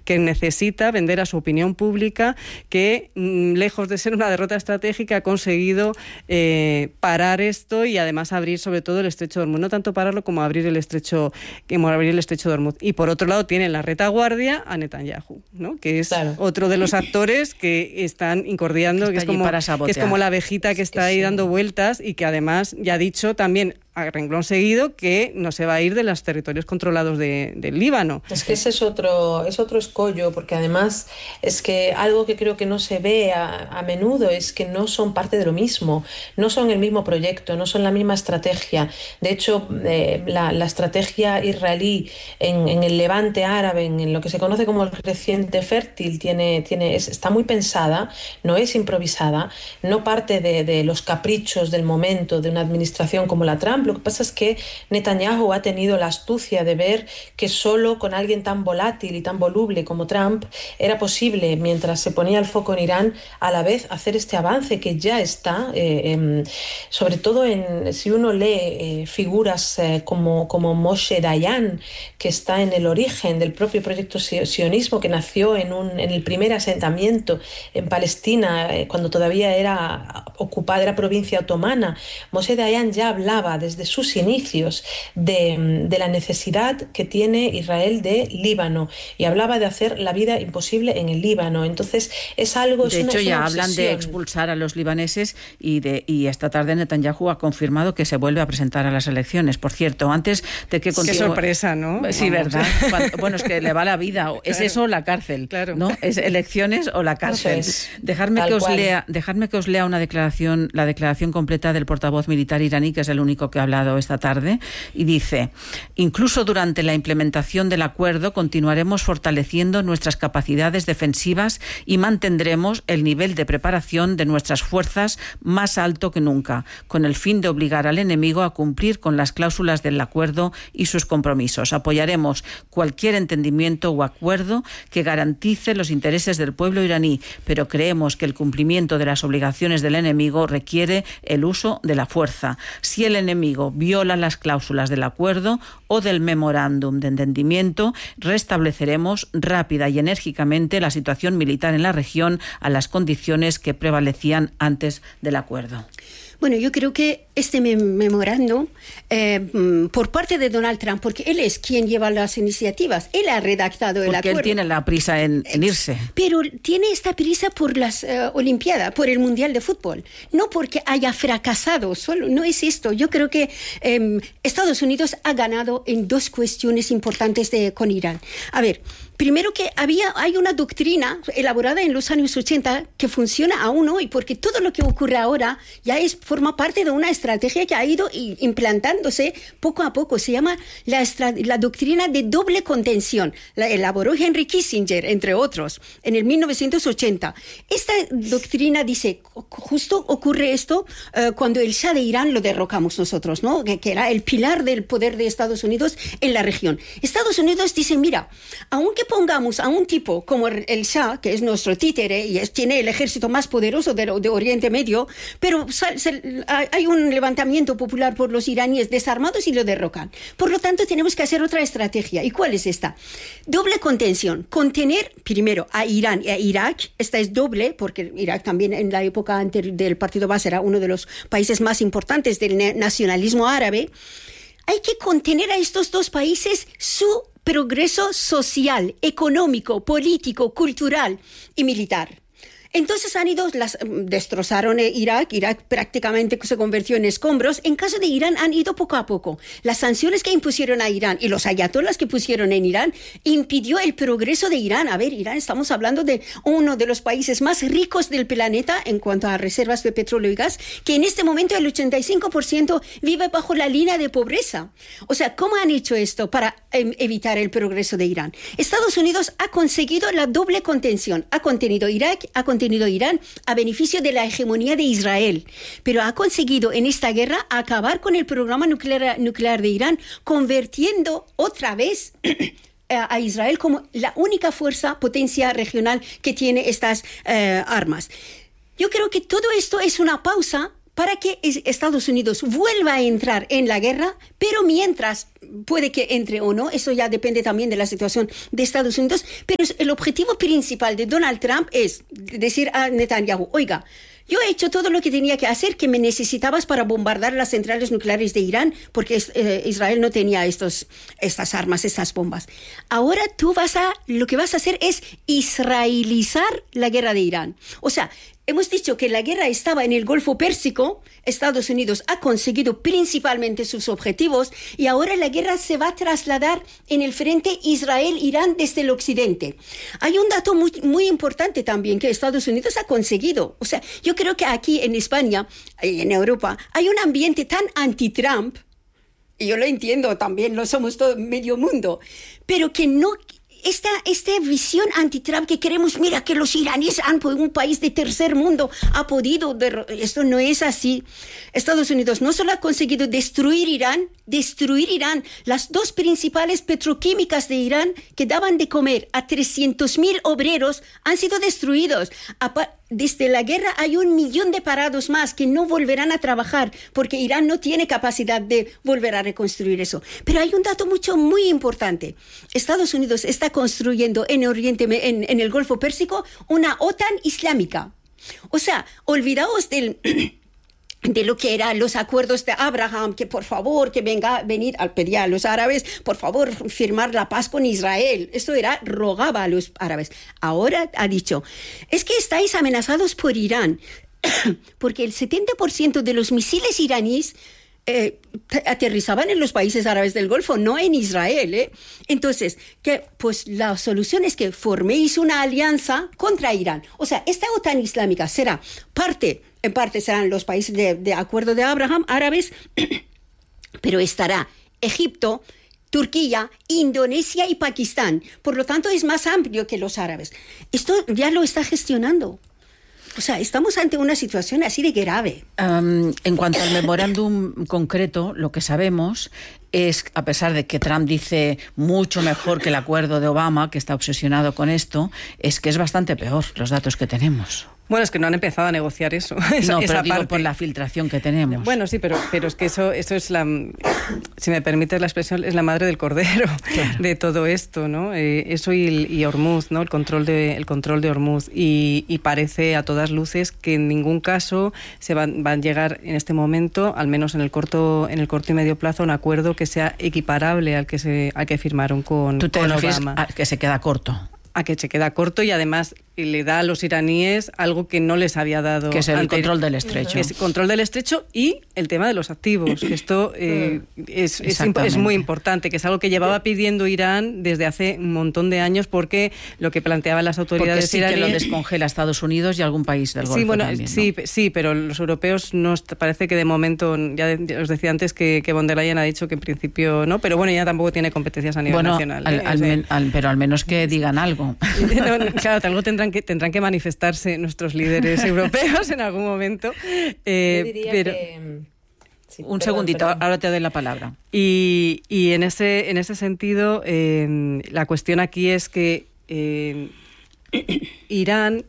que necesita vender a su opinión pública que, lejos de ser una derrota estratégica, ha conseguido parar esto y además abrir sobre todo el estrecho de Hormuz. No tanto pararlo como abrir el estrecho de Hormuz. Y por otro lado tiene en la retaguardia a Netanyahu, ¿no? Que es otro de los actores que están incordiando, que es como la abejita que está ahí dando vueltas y que además ya ha dicho también a renglón seguido que no se va a ir de los territorios controlados del Líbano. Es que ese es otro escollo, porque además es que algo que creo que no se ve a menudo es que no son parte de lo mismo, no son el mismo proyecto, no son la misma estrategia. De hecho, la estrategia israelí en el levante árabe, en lo que se conoce como el creciente fértil, está muy pensada, no es improvisada, no parte de los caprichos del momento de una administración como la Trump. Lo que pasa es que Netanyahu ha tenido la astucia de ver que solo con alguien tan volátil y tan voluble como Trump era posible, mientras se ponía el foco en Irán, a la vez hacer este avance que ya está, sobre todo si uno lee figuras como Moshe Dayan, que está en el origen del propio proyecto sionismo, que nació en el primer asentamiento en Palestina, cuando todavía era ocupada, era provincia otomana. Moshe Dayan ya hablaba desde sus inicios de la necesidad que tiene Israel de Líbano y hablaba de hacer la vida imposible en el Líbano. Entonces es algo... De hecho, ya hablan de expulsar a los libaneses y esta tarde Netanyahu ha confirmado que se vuelve a presentar a las elecciones. Por cierto, antes de que continúe... Qué sorpresa, ¿no? Sí, ¿verdad? Bueno, es que le va la vida. ¿Es eso o la cárcel? Claro. ¿No? ¿Es elecciones o la cárcel? Dejadme que os lea la declaración completa del portavoz militar iraní, que es el único que ha hablado esta tarde, y dice: incluso durante la implementación del acuerdo continuaremos fortaleciendo nuestras capacidades defensivas y mantendremos el nivel de preparación de nuestras fuerzas más alto que nunca, con el fin de obligar al enemigo a cumplir con las cláusulas del acuerdo y sus compromisos. Apoyaremos cualquier entendimiento o acuerdo que garantice los intereses del pueblo iraní, pero creemos que el cumplimiento de las obligaciones del enemigo requiere el uso de la fuerza. Si el enemigo viola las cláusulas del acuerdo o del memorándum de entendimiento, restableceremos rápida y enérgicamente la situación militar en la región a las condiciones que prevalecían antes del acuerdo. Bueno, yo creo que este memorándum por parte de Donald Trump, porque él es quien lleva las iniciativas, él ha redactado el acuerdo. Porque él tiene la prisa en irse. Pero tiene esta prisa por las Olimpiadas, por el Mundial de Fútbol, no porque haya fracasado, solo no es esto. Yo creo que Estados Unidos ha ganado en dos cuestiones importantes con Irán. A ver, primero que hay una doctrina elaborada en los años 80 que funciona aún hoy, porque todo lo que ocurre ahora ya forma parte de una estrategia que ha ido implantándose poco a poco. Se llama la doctrina de doble contención. La elaboró Henry Kissinger, entre otros, en el 1980. Esta doctrina dice, justo ocurre esto cuando el Shah de Irán lo derrocamos nosotros, ¿no? Que era el pilar del poder de Estados Unidos en la región. Estados Unidos dice, mira, aunque pongamos a un tipo como el Shah, que es nuestro títere y tiene el ejército más poderoso de Oriente Medio, pero hay un levantamiento popular por los iraníes desarmados y lo derrocan. Por lo tanto, tenemos que hacer otra estrategia. ¿Y cuál es esta? Doble contención. Contener primero a Irán y a Irak. Esta es doble, porque Irak también en la época anterior del Partido Baas era uno de los países más importantes del nacionalismo árabe. Hay que contener a estos dos países su progreso social, económico, político, cultural y militar. Entonces destrozaron Irak prácticamente se convirtió en escombros. En caso de Irán han ido poco a poco. Las sanciones que impusieron a Irán y los ayatolás que pusieron en Irán impidió el progreso de Irán. A ver, Irán, estamos hablando de uno de los países más ricos del planeta en cuanto a reservas de petróleo y gas, que en este momento el 85% vive bajo la línea de pobreza. O sea, ¿cómo han hecho esto para evitar el progreso de Irán? Estados Unidos ha conseguido la doble contención. Ha contenido Irak, ha contenido Irán a beneficio de la hegemonía de Israel, pero ha conseguido en esta guerra acabar con el programa nuclear de Irán, convirtiendo otra vez a Israel como la única potencia regional que tiene estas armas. Yo creo que todo esto es una pausa para que Estados Unidos vuelva a entrar en la guerra, pero mientras puede que entre o no, eso ya depende también de la situación de Estados Unidos, pero el objetivo principal de Donald Trump es decir a Netanyahu, oiga, yo he hecho todo lo que tenía que hacer, que me necesitabas para bombardear las centrales nucleares de Irán, porque Israel no tenía estas armas, estas bombas. Ahora lo que vas a hacer es israelizar la guerra de Irán. O sea, hemos dicho que la guerra estaba en el Golfo Pérsico, Estados Unidos ha conseguido principalmente sus objetivos y ahora la guerra se va a trasladar en el frente Israel-Irán desde el occidente. Hay un dato muy, muy importante también que Estados Unidos ha conseguido. O sea, yo creo que aquí en España, en Europa, hay un ambiente tan anti-Trump, y yo lo entiendo también, lo somos todo medio mundo, pero que no... Esta visión anti-Trump que queremos, mira que los iraníes un país de tercer mundo ha podido, esto no es así. Estados Unidos no solo ha conseguido destruir Irán, las dos principales petroquímicas de Irán que daban de comer a 300.000 obreros han sido destruidos. Desde la guerra hay 1 millón de parados más que no volverán a trabajar porque Irán no tiene capacidad de volver a reconstruir eso. Pero hay un dato muy importante. Estados Unidos está construyendo en el Golfo Pérsico una OTAN islámica. O sea, olvidaos de lo que eran los acuerdos de Abraham, que por favor, que venir al pedir a los árabes, por favor, firmar la paz con Israel. Esto rogaba a los árabes. Ahora ha dicho, es que estáis amenazados por Irán, porque el 70% de los misiles iraníes aterrizaban en los países árabes del Golfo, no en Israel, Entonces, pues la solución es que forméis una alianza contra Irán. O sea, esta OTAN islámica será en parte serán los países de acuerdo de Abraham, árabes, pero estará Egipto, Turquía, Indonesia y Pakistán. Por lo tanto, es más amplio que los árabes. Esto ya lo está gestionando. O sea, estamos ante una situación así de grave. En cuanto al memorándum concreto, lo que sabemos es, a pesar de que Trump dice mucho mejor que el acuerdo de Obama, que está obsesionado con esto, es que es bastante peor los datos que tenemos. Bueno, es que no han empezado a negociar eso. No, pero digo por la filtración que tenemos. Bueno, sí, pero es que eso es si me permites la expresión, es la madre del cordero, claro, de todo esto, ¿no? Eso y Hormuz, ¿no? El control de Hormuz. Y parece a todas luces que en ningún caso se van a llegar en este momento, al menos en el corto y medio plazo, a un acuerdo que sea equiparable al que firmaron con Obama. A que se queda corto. A que se queda corto y además le da a los iraníes algo que no les había dado. Que es el control del estrecho. Que es el control del estrecho y el tema de los activos. Que esto es muy importante, que es algo que llevaba pidiendo Irán desde hace un montón de años porque lo que planteaban las autoridades iraníes... que lo descongela Estados Unidos y algún país del Golfo también, ¿no? Sí, pero los europeos parece que de momento, ya os decía antes que von der Leyen ha dicho que en principio no, pero bueno, ya tampoco tiene competencias a nivel nacional. Pero al menos que digan algo. Claro, algo tendrán que manifestarse nuestros líderes europeos en algún momento. Yo diría que... Sí, segundito, ahora te doy la palabra. Y en ese sentido, la cuestión aquí es que Irán...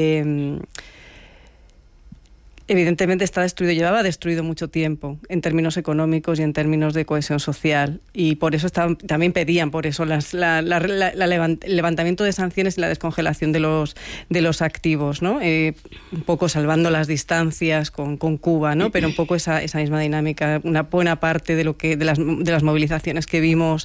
evidentemente está destruido, llevaba destruido mucho tiempo en términos económicos y en términos de cohesión social y por eso también pedían por eso el levantamiento de sanciones y la descongelación de los activos, ¿no? Un poco salvando las distancias con Cuba, ¿no? Pero un poco esa misma dinámica, una buena parte de las movilizaciones que vimos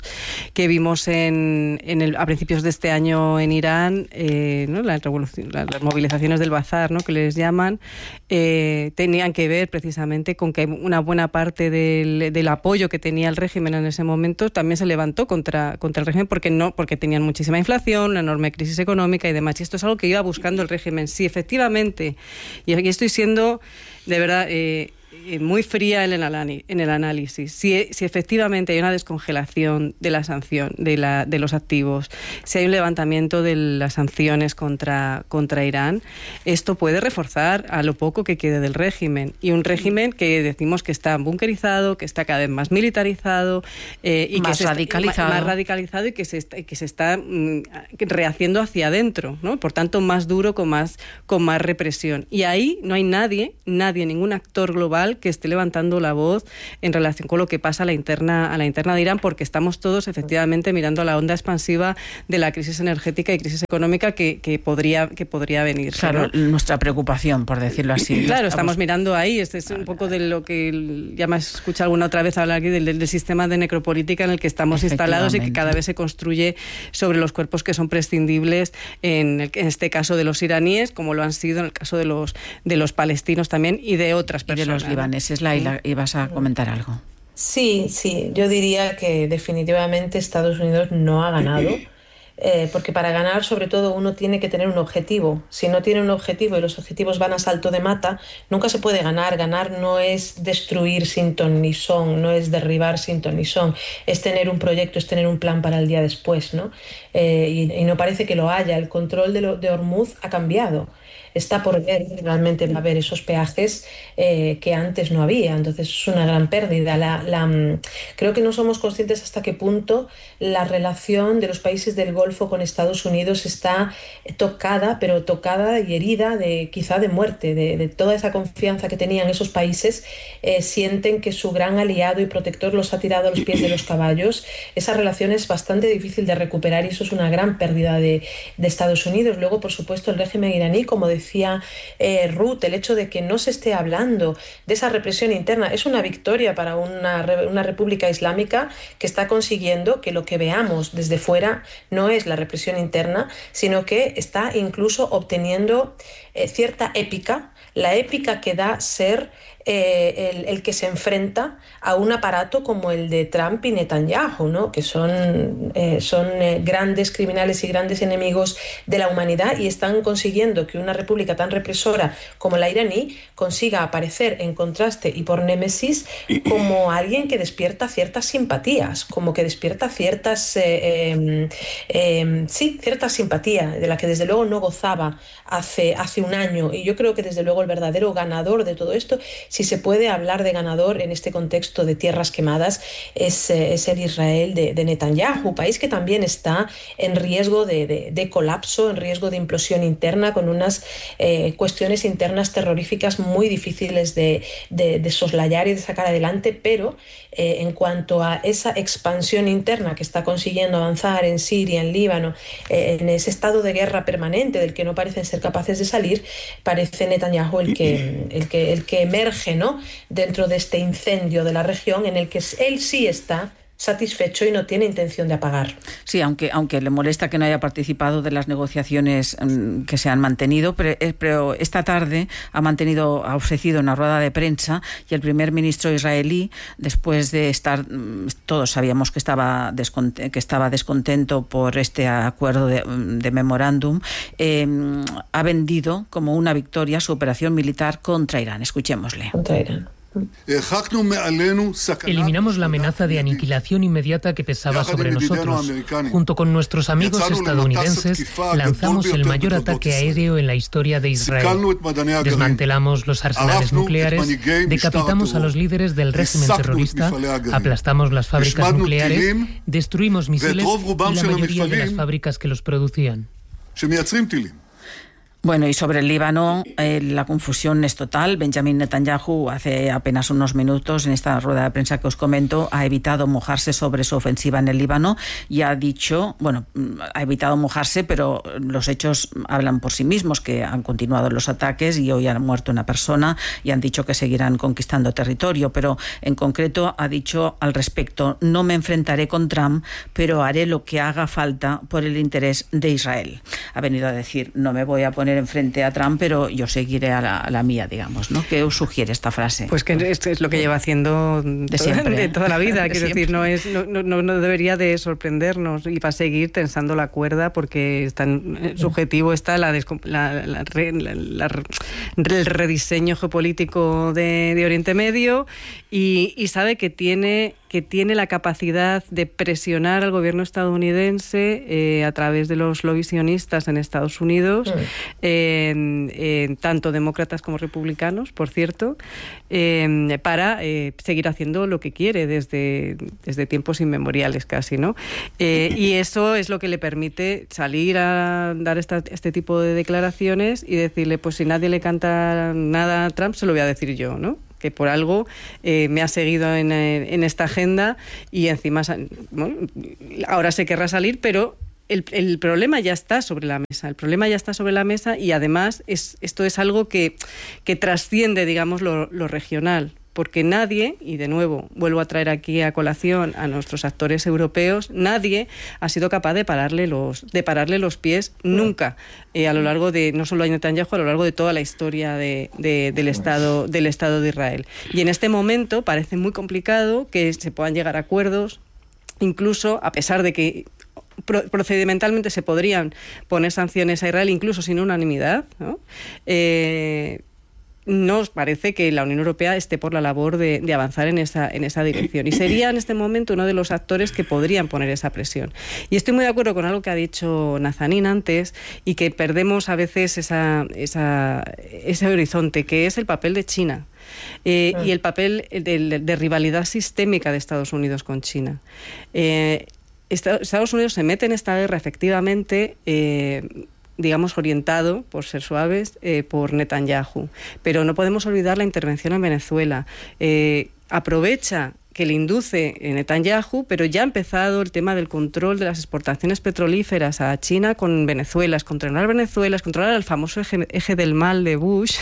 a principios de este año en Irán, ¿no? Las movilizaciones del bazar, ¿no? Que les llaman, tenían que ver precisamente con que una buena parte del apoyo que tenía el régimen en ese momento también se levantó contra el régimen porque tenían muchísima inflación, una enorme crisis económica y demás. Y esto es algo que iba buscando el régimen. Sí, efectivamente, y aquí estoy siendo de verdad muy fría en el análisis. Si efectivamente hay una descongelación de la sanción, de los activos, si hay un levantamiento de las sanciones contra Irán, esto puede reforzar a lo poco que quede del régimen. Y un régimen que decimos que está bunkerizado, que está cada vez más militarizado y más radicalizado y que se está rehaciendo hacia adentro, ¿no? Por tanto, más duro, con más represión. Y ahí no hay nadie, ningún actor global que esté levantando la voz en relación con lo que pasa a la interna de Irán, porque estamos todos efectivamente mirando a la onda expansiva de la crisis energética y crisis económica que podría venir. Claro, ¿no? Nuestra preocupación, por decirlo así. Claro, estamos mirando ahí. Este es un poco de lo que ya me has escuchado alguna otra vez hablar aquí del sistema de necropolítica en el que estamos instalados y que cada vez se construye sobre los cuerpos que son prescindibles, en este caso de los iraníes, como lo han sido en el caso de los palestinos también y de otras personas. Y de los libaneses. Laila, ¿ibas a comentar algo? Sí, yo diría que definitivamente Estados Unidos no ha ganado. Porque para ganar, sobre todo, uno tiene que tener un objetivo. Si no tiene un objetivo y los objetivos van a salto de mata, nunca se puede ganar. Ganar no es destruir sin ton ni son, no es derribar sin ton ni son, es tener un proyecto, es tener un plan para el día después, ¿no? Y no parece que lo haya. El control de Hormuz ha cambiado. Está por ver, realmente va a haber esos peajes que antes no había. Entonces es una gran pérdida. Creo que no somos conscientes hasta qué punto la relación de los países del Golfo con Estados Unidos está tocada y herida quizá de muerte, de toda esa confianza que tenían esos países. Sienten que su gran aliado y protector los ha tirado a los pies de los caballos. Esa relación es bastante difícil de recuperar y eso es una gran pérdida de Estados Unidos. Luego, por supuesto, el régimen iraní, como decía Ruth, el hecho de que no se esté hablando de esa represión interna es una victoria para una república islámica que está consiguiendo que lo que veamos desde fuera no es la represión interna, sino que está incluso obteniendo cierta épica, la épica que da ser el que se enfrenta a un aparato como el de Trump y Netanyahu, ¿no? Que son grandes criminales y grandes enemigos de la humanidad y están consiguiendo que una república tan represora como la iraní consiga aparecer en contraste y por némesis como alguien que despierta ciertas simpatías, como que despierta cierta simpatía de la que desde luego no gozaba hace un año. Y yo creo que desde luego el verdadero ganador de todo esto, si se puede hablar de ganador en este contexto de tierras quemadas, es el Israel de Netanyahu, país que también está en riesgo de colapso, en riesgo de implosión interna, con unas cuestiones internas terroríficas muy difíciles de soslayar y de sacar adelante, pero en cuanto a esa expansión interna que está consiguiendo avanzar en Siria, en Líbano, en ese estado de guerra permanente del que no parecen ser capaces de salir, parece Netanyahu el que emerge, ¿no?, dentro de este incendio de la región en el que él sí está satisfecho y no tiene intención de apagar. Sí, aunque le molesta que no haya participado de las negociaciones que se han mantenido, pero esta tarde ha ofrecido una rueda de prensa y el primer ministro israelí, después de estar, todos sabíamos que estaba descontento por este acuerdo de memorándum, ha vendido como una victoria su operación militar contra Irán. Escuchémosle. Contra Irán. Eliminamos la amenaza de aniquilación inmediata que pesaba sobre nosotros. Junto con nuestros amigos estadounidenses, lanzamos el mayor ataque aéreo en la historia de Israel. Desmantelamos los arsenales nucleares, decapitamos a los líderes del régimen terrorista, aplastamos las fábricas nucleares, destruimos misiles y la mayoría de las fábricas que los producían. Bueno, y sobre el Líbano, la confusión es total. Benjamin Netanyahu, hace apenas unos minutos, en esta rueda de prensa que os comento, ha evitado mojarse sobre su ofensiva en el Líbano y ha dicho, ha evitado mojarse, pero los hechos hablan por sí mismos, que han continuado los ataques y hoy ha muerto una persona y han dicho que seguirán conquistando territorio, pero en concreto ha dicho al respecto: no me enfrentaré con Trump, pero haré lo que haga falta por el interés de Israel. Ha venido a decir: no me voy a poner poner enfrente a Trump, pero yo seguiré a la mía, digamos, ¿no? ¿Qué os sugiere esta frase? Pues que esto es lo que lleva haciendo de toda la vida, quiero decir, no debería de sorprendernos, y va a seguir tensando la cuerda porque su objetivo está el rediseño geopolítico de Oriente Medio, y sabe que tiene la capacidad de presionar al gobierno estadounidense a través de los lobbies sionistas en Estados Unidos, tanto demócratas como republicanos, por cierto, para seguir haciendo lo que quiere desde tiempos inmemoriales casi, ¿no? Y eso es lo que le permite salir a dar este tipo de declaraciones y decirle, pues si nadie le canta nada a Trump, se lo voy a decir yo, ¿no? Que por algo me ha seguido en esta agenda, y encima ahora se querrá salir, pero el problema ya está sobre la mesa. El problema ya está sobre la mesa, y además esto es algo que trasciende, digamos, lo regional. Porque nadie, y de nuevo vuelvo a traer aquí a colación a nuestros actores europeos, nadie ha sido capaz de pararle los pies nunca, a lo largo de, no solo a Netanyahu, a lo largo de toda la historia del Estado de Israel. Y en este momento parece muy complicado que se puedan llegar a acuerdos, incluso a pesar de que procedimentalmente se podrían poner sanciones a Israel, incluso sin unanimidad, ¿no? Nos parece que la Unión Europea esté por la labor de avanzar en esa dirección, y sería en este momento uno de los actores que podrían poner esa presión. Y estoy muy de acuerdo con algo que ha dicho Nazanin antes, y que perdemos a veces ese horizonte, que es el papel de China. Y el papel de rivalidad sistémica de Estados Unidos con China. Estados Unidos se mete en esta guerra efectivamente, digamos, orientado, por ser suaves, por Netanyahu. Pero no podemos olvidar la intervención en Venezuela. Aprovecha que le induce Netanyahu, pero ya ha empezado el tema del control de las exportaciones petrolíferas a China con Venezuela, es controlar el famoso eje del mal de Bush,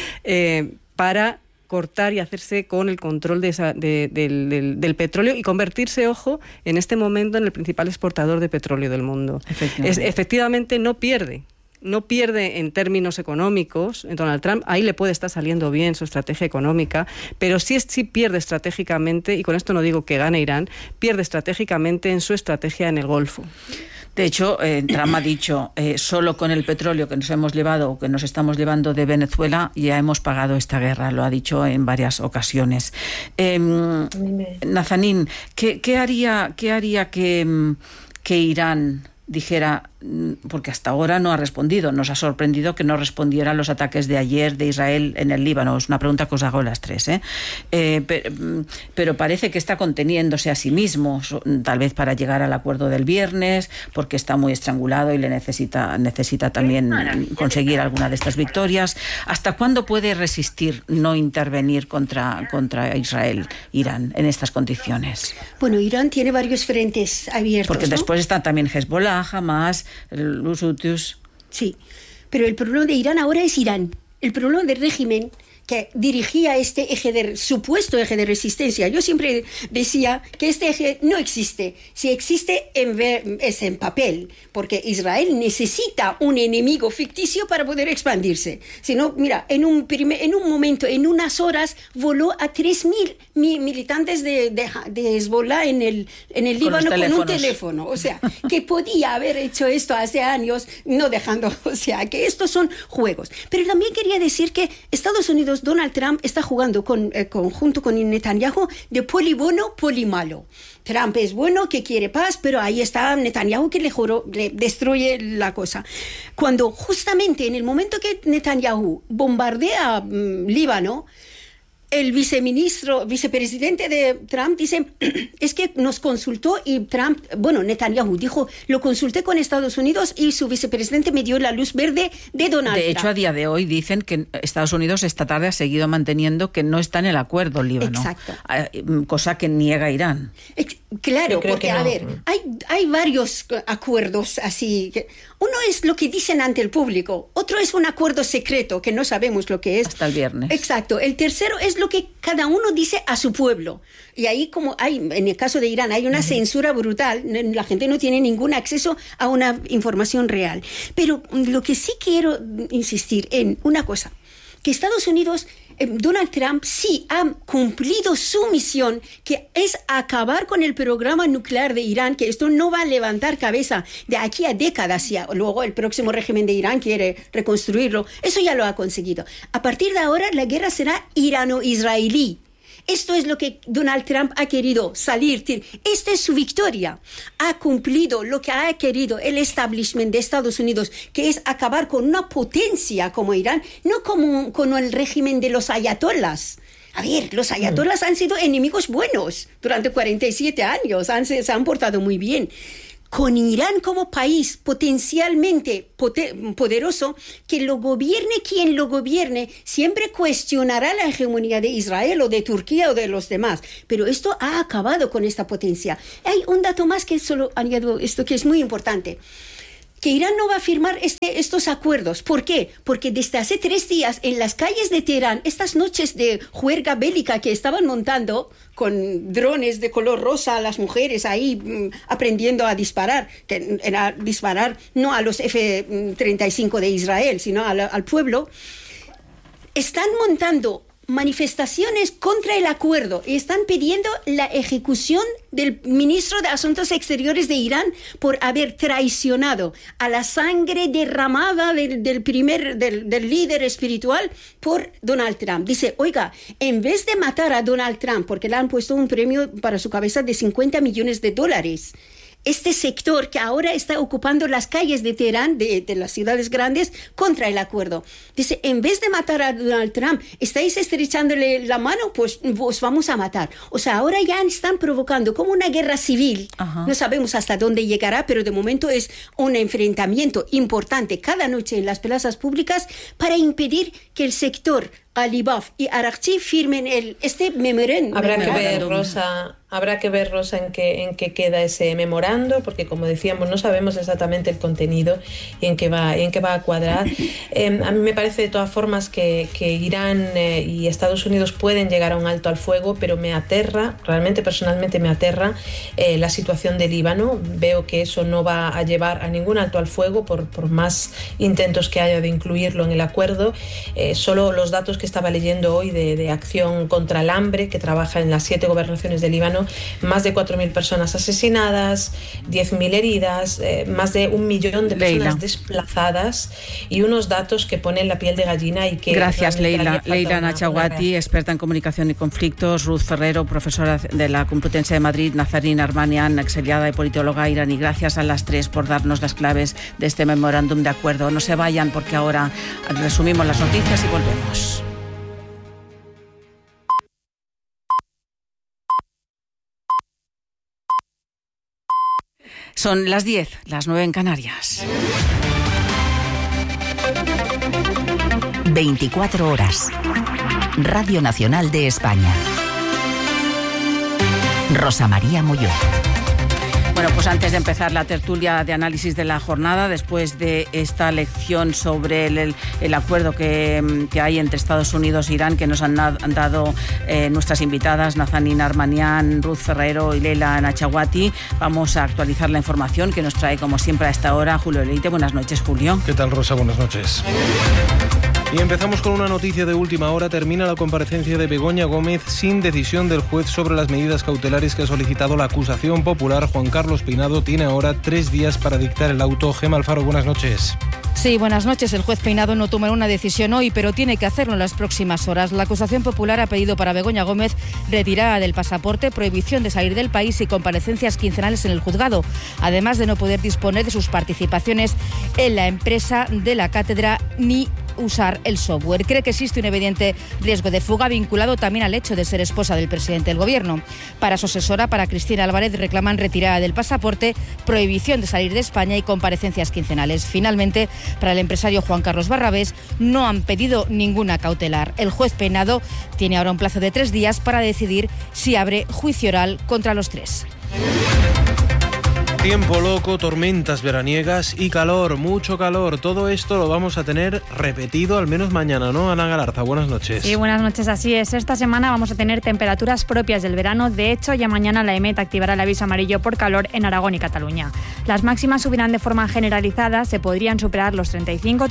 para cortar y hacerse con el control del petróleo, y convertirse, ojo, en este momento en el principal exportador de petróleo del mundo. Efectivamente no pierde en términos económicos. Donald Trump, ahí le puede estar saliendo bien su estrategia económica, pero sí pierde estratégicamente, y con esto no digo que gane Irán, pierde estratégicamente en su estrategia en el Golfo. De hecho, Trump ha dicho, solo con el petróleo que nos hemos llevado, o que nos estamos llevando de Venezuela, ya hemos pagado esta guerra. Lo ha dicho en varias ocasiones. Nazanin, ¿qué haría que Irán dijera, porque hasta ahora no ha respondido, nos ha sorprendido que no respondiera a los ataques de ayer de Israel en el Líbano? Es una pregunta que os hago las tres, pero parece que está conteniéndose a sí mismo, tal vez para llegar al acuerdo del viernes, porque está muy estrangulado y le necesita también conseguir alguna de estas victorias. ¿Hasta cuándo puede resistir no intervenir contra Israel, Irán, en estas condiciones? Bueno, Irán tiene varios frentes abiertos, porque ¿no? Después está también Hezbollah, Hamas, los Houthis. Sí, pero el problema de Irán ahora es Irán. El problema del régimen que dirigía este supuesto eje de resistencia. Yo siempre decía que este eje no existe. Si existe, es en papel, porque Israel necesita un enemigo ficticio para poder expandirse. Si no, mira, en un momento, en unas horas, voló a 3.000 militantes de Hezbollah en el Líbano con un teléfono. O sea, que podía haber hecho esto hace años, no dejando, o sea, que estos son juegos. Pero también quería decir que Estados Unidos, Donald Trump está jugando junto con Netanyahu de poli bueno, poli malo. Trump es bueno, que quiere paz, pero ahí está Netanyahu que le destruye la cosa. Cuando justamente en el momento que Netanyahu bombardea Líbano, el vicepresidente de Trump dice, es que nos consultó, y Netanyahu dijo, lo consulté con Estados Unidos y su vicepresidente me dio la luz verde de Donald Trump. De hecho, a día de hoy dicen que Estados Unidos esta tarde ha seguido manteniendo que no está en el acuerdo Líbano. Exacto. Cosa que niega Irán. Claro, porque, a ver, hay varios acuerdos así. Uno es lo que dicen ante el público, otro es un acuerdo secreto que no sabemos lo que es. Hasta el viernes. Exacto. El tercero es lo que cada uno dice a su pueblo. Y ahí, como hay, en el caso de Irán, hay una censura brutal, la gente no tiene ningún acceso a una información real. Pero lo que sí quiero insistir en una cosa, que Estados Unidos... Donald Trump sí ha cumplido su misión, que es acabar con el programa nuclear de Irán, que esto no va a levantar cabeza de aquí a décadas. Luego el próximo régimen de Irán quiere reconstruirlo. Eso ya lo ha conseguido. A partir de ahora la guerra será irano-israelí. Esto es lo que Donald Trump ha querido salir. Esta es su victoria. Ha cumplido lo que ha querido el establishment de Estados Unidos, que es acabar con una potencia como Irán, no como con el régimen de los ayatolás. A ver, los ayatolás han sido enemigos buenos durante 47 años, se han portado muy bien. Con Irán como país potencialmente poderoso, que lo gobierne quien lo gobierne, siempre cuestionará la hegemonía de Israel o de Turquía o de los demás. Pero esto ha acabado con esta potencia. Hay un dato más que solo añado esto, que es muy importante. Que Irán no va a firmar estos acuerdos. ¿Por qué? Porque desde hace 3 días en las calles de Teherán, estas noches de juerga bélica que estaban montando con drones de color rosa a las mujeres ahí aprendiendo a disparar, que era disparar no a los F-35 de Israel, sino al pueblo, están montando manifestaciones contra el acuerdo y están pidiendo la ejecución del ministro de Asuntos Exteriores de Irán por haber traicionado a la sangre derramada del líder espiritual por Donald Trump. Dice, oiga, en vez de matar a Donald Trump, porque le han puesto un premio para su cabeza de $50 millones, este sector que ahora está ocupando las calles de Teherán, de las ciudades grandes, contra el acuerdo. Dice, en vez de matar a Donald Trump, estáis estrechándole la mano, pues os vamos a matar. O sea, ahora ya están provocando como una guerra civil. Ajá. No sabemos hasta dónde llegará, pero de momento es un enfrentamiento importante cada noche en las plazas públicas para impedir que el sector Alibaf y Araghchi firmen este memorándum. Habrá que ver, Rosa, en qué queda ese memorando, porque como decíamos, no sabemos exactamente el contenido y en qué va a cuadrar. A mí me parece de todas formas que Irán y Estados Unidos pueden llegar a un alto al fuego, pero me aterra, realmente personalmente me aterra la situación de Líbano. Veo que eso no va a llevar a ningún alto al fuego por más intentos que haya de incluirlo en el acuerdo. Solo los datos que estaba leyendo hoy de Acción contra el Hambre, que trabaja en las 7 gobernaciones de Líbano, más de 4.000 personas asesinadas, 10.000 heridas, más de 1 millón de personas desplazadas, y unos datos que ponen la piel de gallina y que... Gracias, Leila Nachawati, experta en comunicación y conflictos, Ruth Ferrero, profesora de la Complutense de Madrid, Nazanin Armanian, exiliada y politóloga iraní. Gracias a las 3 por darnos las claves de este memorándum de acuerdo. No se vayan, porque ahora resumimos las noticias y volvemos. Son las 10, las 9 en Canarias. 24 horas. Radio Nacional de España. Rosa María Molló. Bueno, pues antes de empezar la tertulia de análisis de la jornada, después de esta lección sobre el acuerdo que hay entre Estados Unidos e Irán, que nos han dado nuestras invitadas, Nazanin Armanian, Ruth Ferrero y Leila Nachawati, vamos a actualizar la información que nos trae, como siempre, a esta hora Julio Leite. Buenas noches, Julio. ¿Qué tal, Rosa? Buenas noches. Y empezamos con una noticia de última hora. Termina la comparecencia de Begoña Gómez sin decisión del juez sobre las medidas cautelares que ha solicitado la acusación popular. Juan Carlos Peinado tiene ahora 3 días para dictar el auto. Gemma Alfaro, buenas noches. Sí, buenas noches. El juez Peinado no tomará una decisión hoy, pero tiene que hacerlo en las próximas horas. La acusación popular ha pedido para Begoña Gómez retirada del pasaporte, prohibición de salir del país y comparecencias quincenales en el juzgado, además de no poder disponer de sus participaciones en la empresa de la cátedra ni usar el software. Cree que existe un evidente riesgo de fuga vinculado también al hecho de ser esposa del presidente del Gobierno. Para su asesora, para Cristina Álvarez, reclaman retirada del pasaporte, prohibición de salir de España y comparecencias quincenales. Finalmente, para el empresario Juan Carlos Barrabés, no han pedido ninguna cautelar. El juez Peinado tiene ahora un plazo de 3 días para decidir si abre juicio oral contra los 3. Tiempo loco, tormentas veraniegas y calor, mucho calor. Todo esto lo vamos a tener repetido al menos mañana, ¿no, Ana Galarza? Buenas noches. Sí, buenas noches, así es. Esta semana vamos a tener temperaturas propias del verano. De hecho, ya mañana la EMET activará el aviso amarillo por calor en Aragón y Cataluña. Las máximas subirán de forma generalizada, se podrían superar los 35,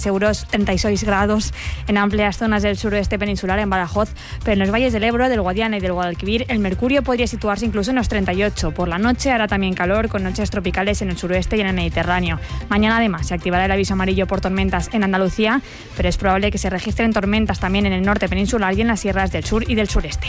36 grados en amplias zonas del suroeste peninsular, en Badajoz, pero en los valles del Ebro, del Guadiana y del Guadalquivir el mercurio podría situarse incluso en los 38. Por la noche hará también calor, con noches tropicales en el suroeste y en el Mediterráneo. Mañana además se activará el aviso amarillo por tormentas en Andalucía, pero es probable que se registren tormentas también en el norte peninsular y en las sierras del sur y del sureste.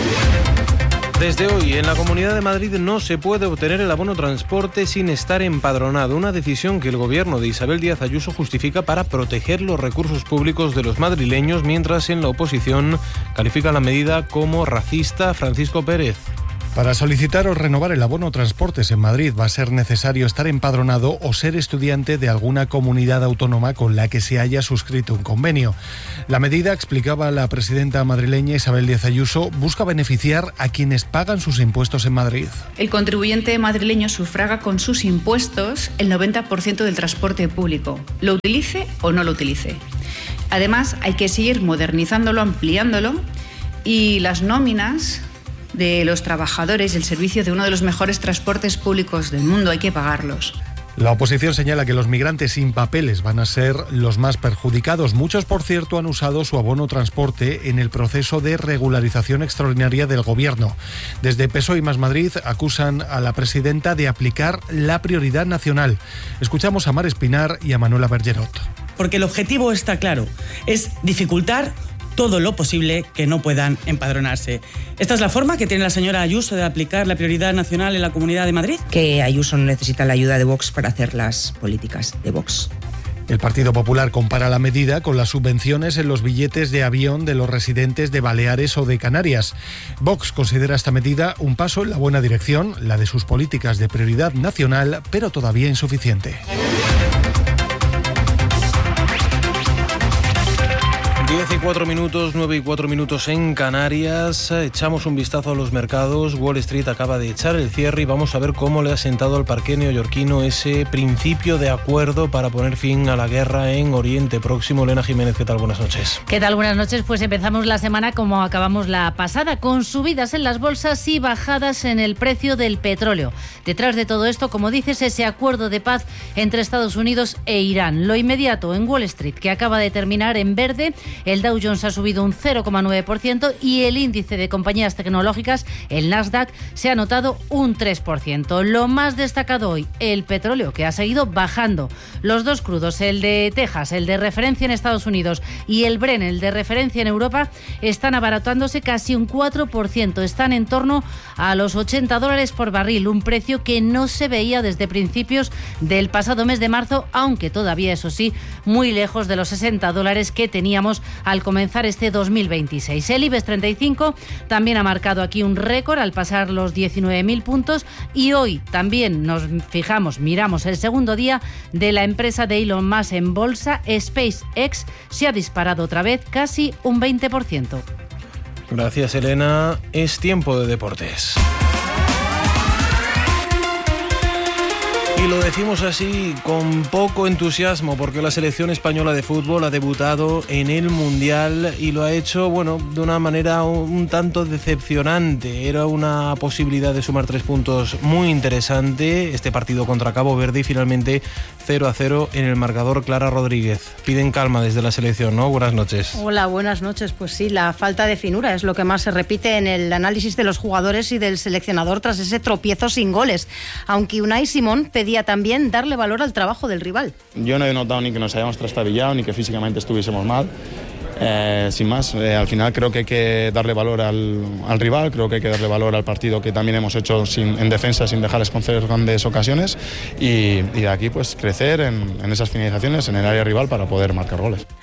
Desde hoy, en la Comunidad de Madrid no se puede obtener el abono transporte sin estar empadronado, una decisión que el gobierno de Isabel Díaz Ayuso justifica para proteger los recursos públicos de los madrileños, mientras en la oposición califica la medida como racista. Francisco Pérez. Para solicitar o renovar el abono transportes en Madrid va a ser necesario estar empadronado o ser estudiante de alguna comunidad autónoma con la que se haya suscrito un convenio. La medida, explicaba la presidenta madrileña Isabel Díaz Ayuso, busca beneficiar a quienes pagan sus impuestos en Madrid. El contribuyente madrileño sufraga con sus impuestos el 90% del transporte público, lo utilice o no lo utilice. Además, hay que seguir modernizándolo, ampliándolo, y las nóminas de los trabajadores del servicio de uno de los mejores transportes públicos del mundo hay que pagarlos. La oposición señala que los migrantes sin papeles van a ser los más perjudicados. Muchos, por cierto, han usado su abono transporte en el proceso de regularización extraordinaria del gobierno. Desde PSOE y Más Madrid acusan a la presidenta de aplicar la prioridad nacional. Escuchamos a Mar Espinar y a Manuela Bergerot. Porque el objetivo está claro, es dificultar todo lo posible que no puedan empadronarse. ¿Esta es la forma que tiene la señora Ayuso de aplicar la prioridad nacional en la Comunidad de Madrid? Que Ayuso no necesita la ayuda de Vox para hacer las políticas de Vox. El Partido Popular compara la medida con las subvenciones en los billetes de avión de los residentes de Baleares o de Canarias. Vox considera esta medida un paso en la buena dirección, la de sus políticas de prioridad nacional, pero todavía insuficiente. 10:04, 9:04 en Canarias. Echamos un vistazo a los mercados. Wall Street acaba de echar el cierre y vamos a ver cómo le ha sentado al parqué neoyorquino ese principio de acuerdo para poner fin a la guerra en Oriente Próximo. Elena Jiménez, ¿qué tal? Buenas noches. ¿Qué tal? Buenas noches. Pues empezamos la semana como acabamos la pasada, con subidas en las bolsas y bajadas en el precio del petróleo. Detrás de todo esto, como dices, ese acuerdo de paz entre Estados Unidos e Irán. Lo inmediato en Wall Street, que acaba de terminar en verde. El Dow Jones ha subido un 0,9% y el índice de compañías tecnológicas, el Nasdaq, se ha notado un 3%. Lo más destacado hoy, el petróleo, que ha seguido bajando. Los dos crudos, el de Texas, el de referencia en Estados Unidos, y el Brent, el de referencia en Europa, están abaratándose casi un 4%. Están en torno a los $80 por barril, un precio que no se veía desde principios del pasado mes de marzo, aunque todavía, eso sí, muy lejos de los $60 que teníamos al comenzar este 2026. El IBEX 35 también ha marcado aquí un récord al pasar los 19.000 puntos, y hoy también miramos el segundo día de la empresa de Elon Musk en bolsa. SpaceX se ha disparado otra vez casi un 20%. Gracias, Elena. Es tiempo de deportes. Y lo decimos así con poco entusiasmo, porque la selección española de fútbol ha debutado en el Mundial y lo ha hecho, de una manera un tanto decepcionante. Era una posibilidad de sumar 3 puntos muy interesante este partido contra Cabo Verde, y finalmente 0-0 en el marcador. Clara Rodríguez, piden calma desde la selección, ¿no? Buenas noches. Hola, buenas noches. Pues sí, la falta de finura es lo que más se repite en el análisis de los jugadores y del seleccionador tras ese tropiezo sin goles, aunque Unai Simón pedía también darle valor al trabajo del rival. Yo no he notado ni que nos hayamos trastabillado ni que físicamente estuviésemos mal. Sin más, al final creo que hay que darle valor al rival, creo que hay que darle valor al partido que también hemos hecho en defensa, sin dejarles conceder grandes ocasiones, y de aquí pues crecer en esas finalizaciones en el área rival para poder marcar goles.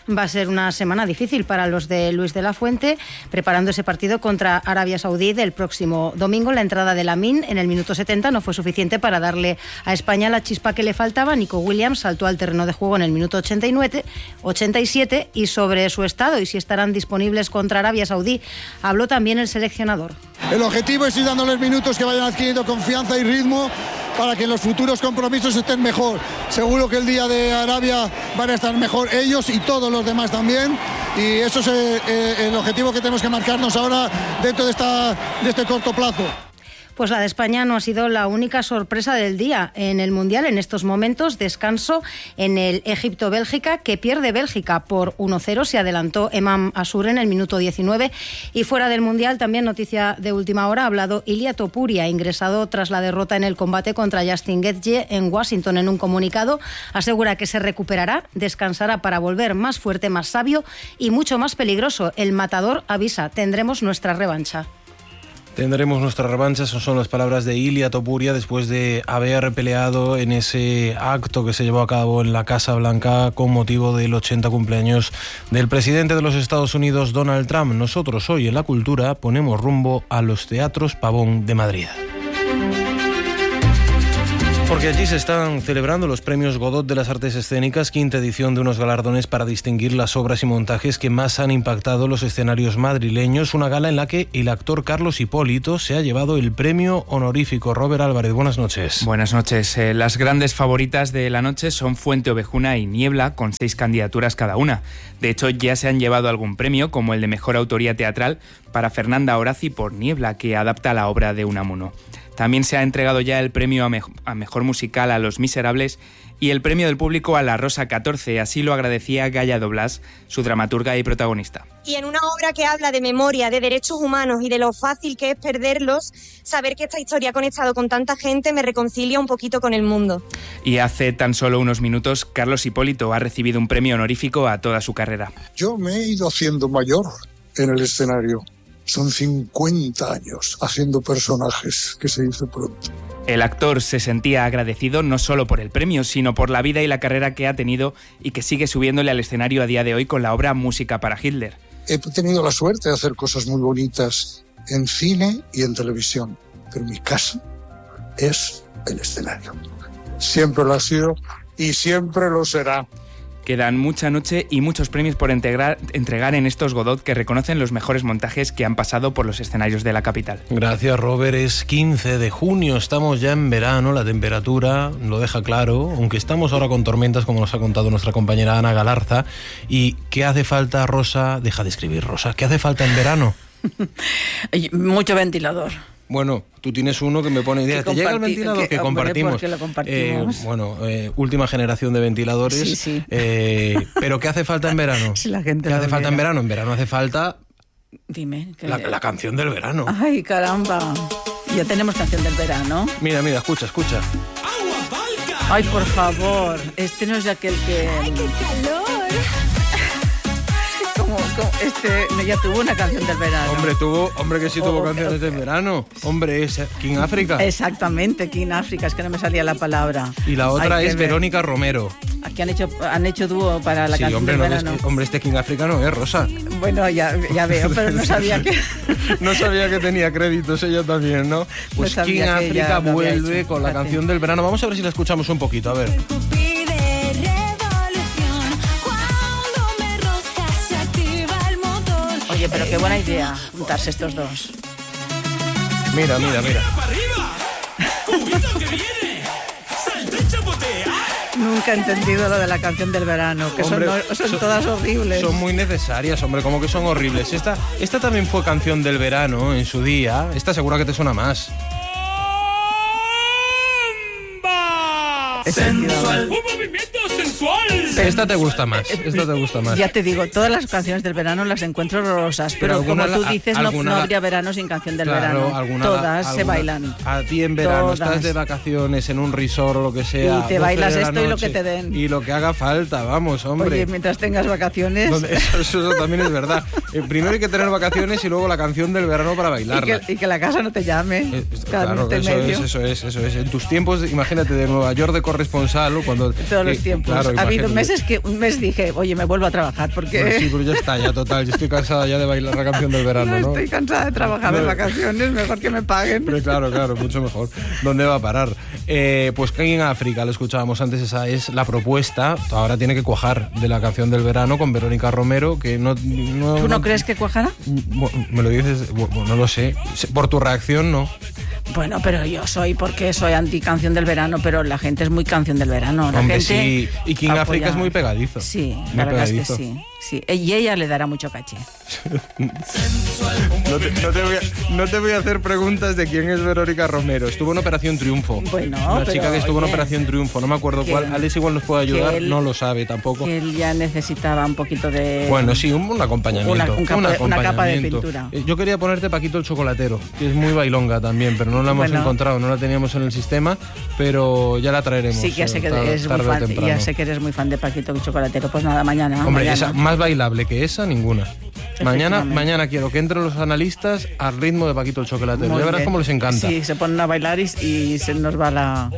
va a ser una semana difícil para los de Luis de la Fuente, preparando ese partido contra Arabia Saudí del próximo domingo. La entrada de Lamine en el minuto 70 no fue suficiente para darle a España la chispa que le faltaba. Nico Williams saltó al terreno de juego en el minuto 87 y sobre su estado y si estarán disponibles contra Arabia Saudí habló también el seleccionador. El objetivo es ir dándoles minutos que vayan adquiriendo confianza y ritmo para que en los futuros compromisos estén mejor. Seguro que el día de Arabia van a estar mejor ellos y todos los demás también, y eso es el objetivo que tenemos que marcarnos ahora dentro de este corto plazo. Pues la de España no ha sido la única sorpresa del día en el Mundial. En estos momentos, descanso en el Egipto-Bélgica, que pierde Bélgica por 1-0. Se adelantó Emam Asur en el minuto 19. Y fuera del Mundial, también noticia de última hora, ha hablado Ilia Topuria, ingresado tras la derrota en el combate contra Justin Gaethje en Washington. En un comunicado, asegura que se recuperará, descansará para volver más fuerte, más sabio y mucho más peligroso. El matador avisa, tendremos nuestra revancha. Tendremos nuestra revancha, esas son las palabras de Ilia Topuria después de haber peleado en ese acto que se llevó a cabo en la Casa Blanca con motivo del 80 cumpleaños del presidente de los Estados Unidos, Donald Trump. Nosotros hoy en La Cultura ponemos rumbo a los Teatros Pavón de Madrid. Porque allí se están celebrando los premios Godot de las Artes Escénicas, quinta edición de unos galardones para distinguir las obras y montajes que más han impactado los escenarios madrileños. Una gala en la que el actor Carlos Hipólito se ha llevado el premio honorífico. Robert Álvarez, buenas noches. Buenas noches. Las grandes favoritas de la noche son Fuente Ovejuna y Niebla, con 6 candidaturas cada una. De hecho, ya se han llevado algún premio, como el de Mejor Autoría Teatral para Fernanda Horaci por Niebla, que adapta la obra de Unamuno. También se ha entregado ya el premio a Mejor Musical a Los Miserables y el premio del público a La Rosa 14, así lo agradecía Gaia Doblás, su dramaturga y protagonista. Y en una obra que habla de memoria, de derechos humanos y de lo fácil que es perderlos, saber que esta historia ha conectado con tanta gente me reconcilia un poquito con el mundo. Y hace tan solo unos minutos, Carlos Hipólito ha recibido un premio honorífico a toda su carrera. Yo me he ido haciendo mayor en el escenario. Son 50 años haciendo personajes, que se dice pronto. El actor se sentía agradecido no solo por el premio, sino por la vida y la carrera que ha tenido y que sigue subiéndole al escenario a día de hoy con la obra Música para Hitler. He tenido la suerte de hacer cosas muy bonitas en cine y en televisión, pero mi casa es el escenario. Siempre lo ha sido y siempre lo será. Quedan mucha noche y muchos premios por entregar en estos Godot, que reconocen los mejores montajes que han pasado por los escenarios de la capital. Gracias, Robert. Es 15 de junio, estamos ya en verano, la temperatura lo deja claro, aunque estamos ahora con tormentas, como nos ha contado nuestra compañera Ana Galarza. ¿Y qué hace falta, Rosa? Deja de escribir, Rosa. ¿Qué hace falta en verano? Mucho ventilador. Bueno, tú tienes uno que me pone idea. ¿Te llega el ventilador que compartimos? Porque lo compartimos. Última generación de ventiladores. Sí, sí. Pero ¿qué hace falta en verano? Si la gente ¿Qué hace falta en verano? En verano hace falta... Dime. La canción del verano. Ay, caramba. Ya tenemos canción del verano. Mira, escucha. Ay, por favor. Este no es aquel que... ¡Ay, qué calor! Ya tuvo una canción del verano. Hombre que sí tuvo canciones del verano. Hombre, es King África. Exactamente, King África, es que no me salía la palabra. Y la otra es Verónica Romero. Aquí han hecho dúo para la canción del verano. Hombre, este King África no es Rosa. Bueno, ya veo, pero no sabía que... No sabía que tenía créditos ella también, ¿no? Pues no King África vuelve con la canción del verano. Vamos a ver si la escuchamos un poquito, a ver. Oye, pero qué buena idea juntarse estos dos. Mira. Nunca he entendido lo de la canción del verano, que son todas horribles. Son muy necesarias, hombre, como que son horribles. Esta también fue canción del verano en su día. Esta segura que te suena más. Sensual. Un movimiento sensual. Esta te gusta más. Ya te digo, todas las canciones del verano las encuentro horrorosas, pero como tú dices, no habría verano sin canción del verano. Todas se bailan. A ti en verano estás de vacaciones en un resort o lo que sea. Y te bailas esto y lo que te den. Y lo que haga falta, vamos, hombre. Oye, mientras tengas vacaciones. Eso también es verdad. Primero hay que tener vacaciones y luego la canción del verano para bailarla. Y que la casa no te llame. Claro, eso es. En tus tiempos, imagínate, de Nueva York de correr corresponsal o cuando... Todos los tiempos. Claro, ha habido meses que un mes dije, oye, me vuelvo a trabajar porque... Pues sí, pero ya está, ya total. Yo estoy cansada ya de bailar la canción del verano, ¿no? Estoy cansada de trabajar en vacaciones, mejor que me paguen. Pero claro, mucho mejor. ¿Dónde va a parar? Pues que en África, lo escuchábamos antes, esa es la propuesta, ahora tiene que cuajar, de la canción del verano con Verónica Romero, que no... ¿Tú no crees que cuajará? Me lo dices, no lo sé. Por tu reacción, no. Bueno, pero yo soy anti canción del verano, pero la gente es muy canción del verano. La Hombre, gente sí. Y King África es muy pegadizo. Sí, la verdad es que sí. Y ella le dará mucho caché. No te voy a hacer preguntas de quién es Verónica Romero. Estuvo en Operación Triunfo. Bueno, una chica que estuvo en Operación Triunfo, no me acuerdo cuál. Alex igual nos puede ayudar, no lo sabe tampoco. Que él ya necesitaba un poquito de... Bueno, sí, un acompañamiento. Una capa de pintura. Yo quería ponerte Paquito el Chocolatero, que es muy bailonga también, pero no la hemos encontrado, no la teníamos en el sistema, pero ya la traeremos. Sí, que ya sé que eres muy fan, ya sé que eres muy fan de Paquito el Chocolatero. Pues nada, mañana. Hombre, mañana. Esa, más bailable que esa, ninguna. Mañana quiero que entren los analistas al ritmo de Paquito el Chocolatero. Ya verás cómo les encanta. Sí, se ponen a bailar y se nos va la...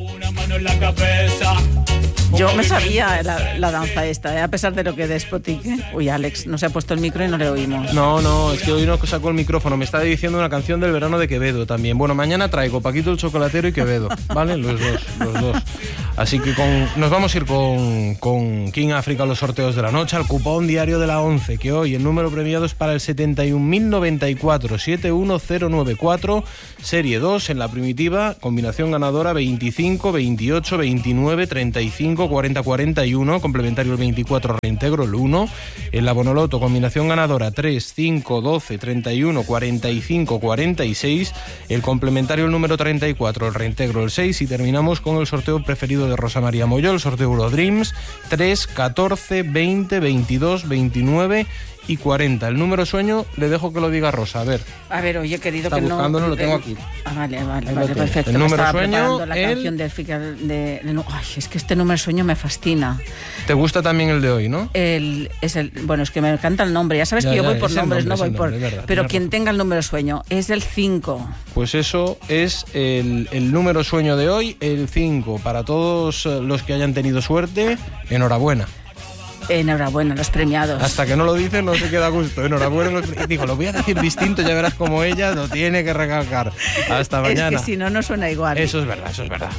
Yo me sabía la danza esta, a pesar de lo que despotique. Uy, Alex, no se ha puesto el micro y no le oímos. No, es que hoy no sacó el micrófono. Me está diciendo una canción del verano de Quevedo también. Bueno, mañana traigo Paquito el Chocolatero y Quevedo, ¿vale? Los dos. Así que nos vamos a ir con King África, los sorteos de la noche, al cupón diario de la 11, que hoy el número premiado es para el 71.094, 71094, serie 2 en la primitiva, combinación ganadora 25, 28, 29, 35, 40, 41, complementario el 24, reintegro el 1, en la Bonoloto, combinación ganadora 3, 5, 12, 31, 45, 46, el complementario el número 34, el reintegro el 6 y terminamos con el sorteo preferido de Rosa María Molló, el sorteo Eurodreams 3, 14, 20, 22, 29 y 40. El número sueño le dejo que lo diga Rosa. A ver, oye, querido, está que buscándolo, lo tengo aquí. Vale, perfecto. El número sueño, la canción de ay, es que este número sueño me fascina. ¿Te gusta también el de hoy, no? Bueno, es que me encanta el nombre. Ya sabes que yo voy por nombres, no voy por... Verdad, pero quien tenga el número sueño es el 5. Pues eso es el número sueño de hoy, el 5. Para todos los que hayan tenido suerte, enhorabuena. Enhorabuena, los premiados. Hasta que no lo dices no se queda a gusto. Enhorabuena. Digo, lo voy a decir distinto, ya verás como ella lo tiene que recalcar. Hasta mañana. Es que si no suena igual. Eso es verdad.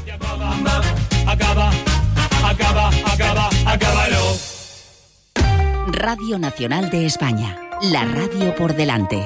Acábalo. Radio Nacional de España. La radio por delante.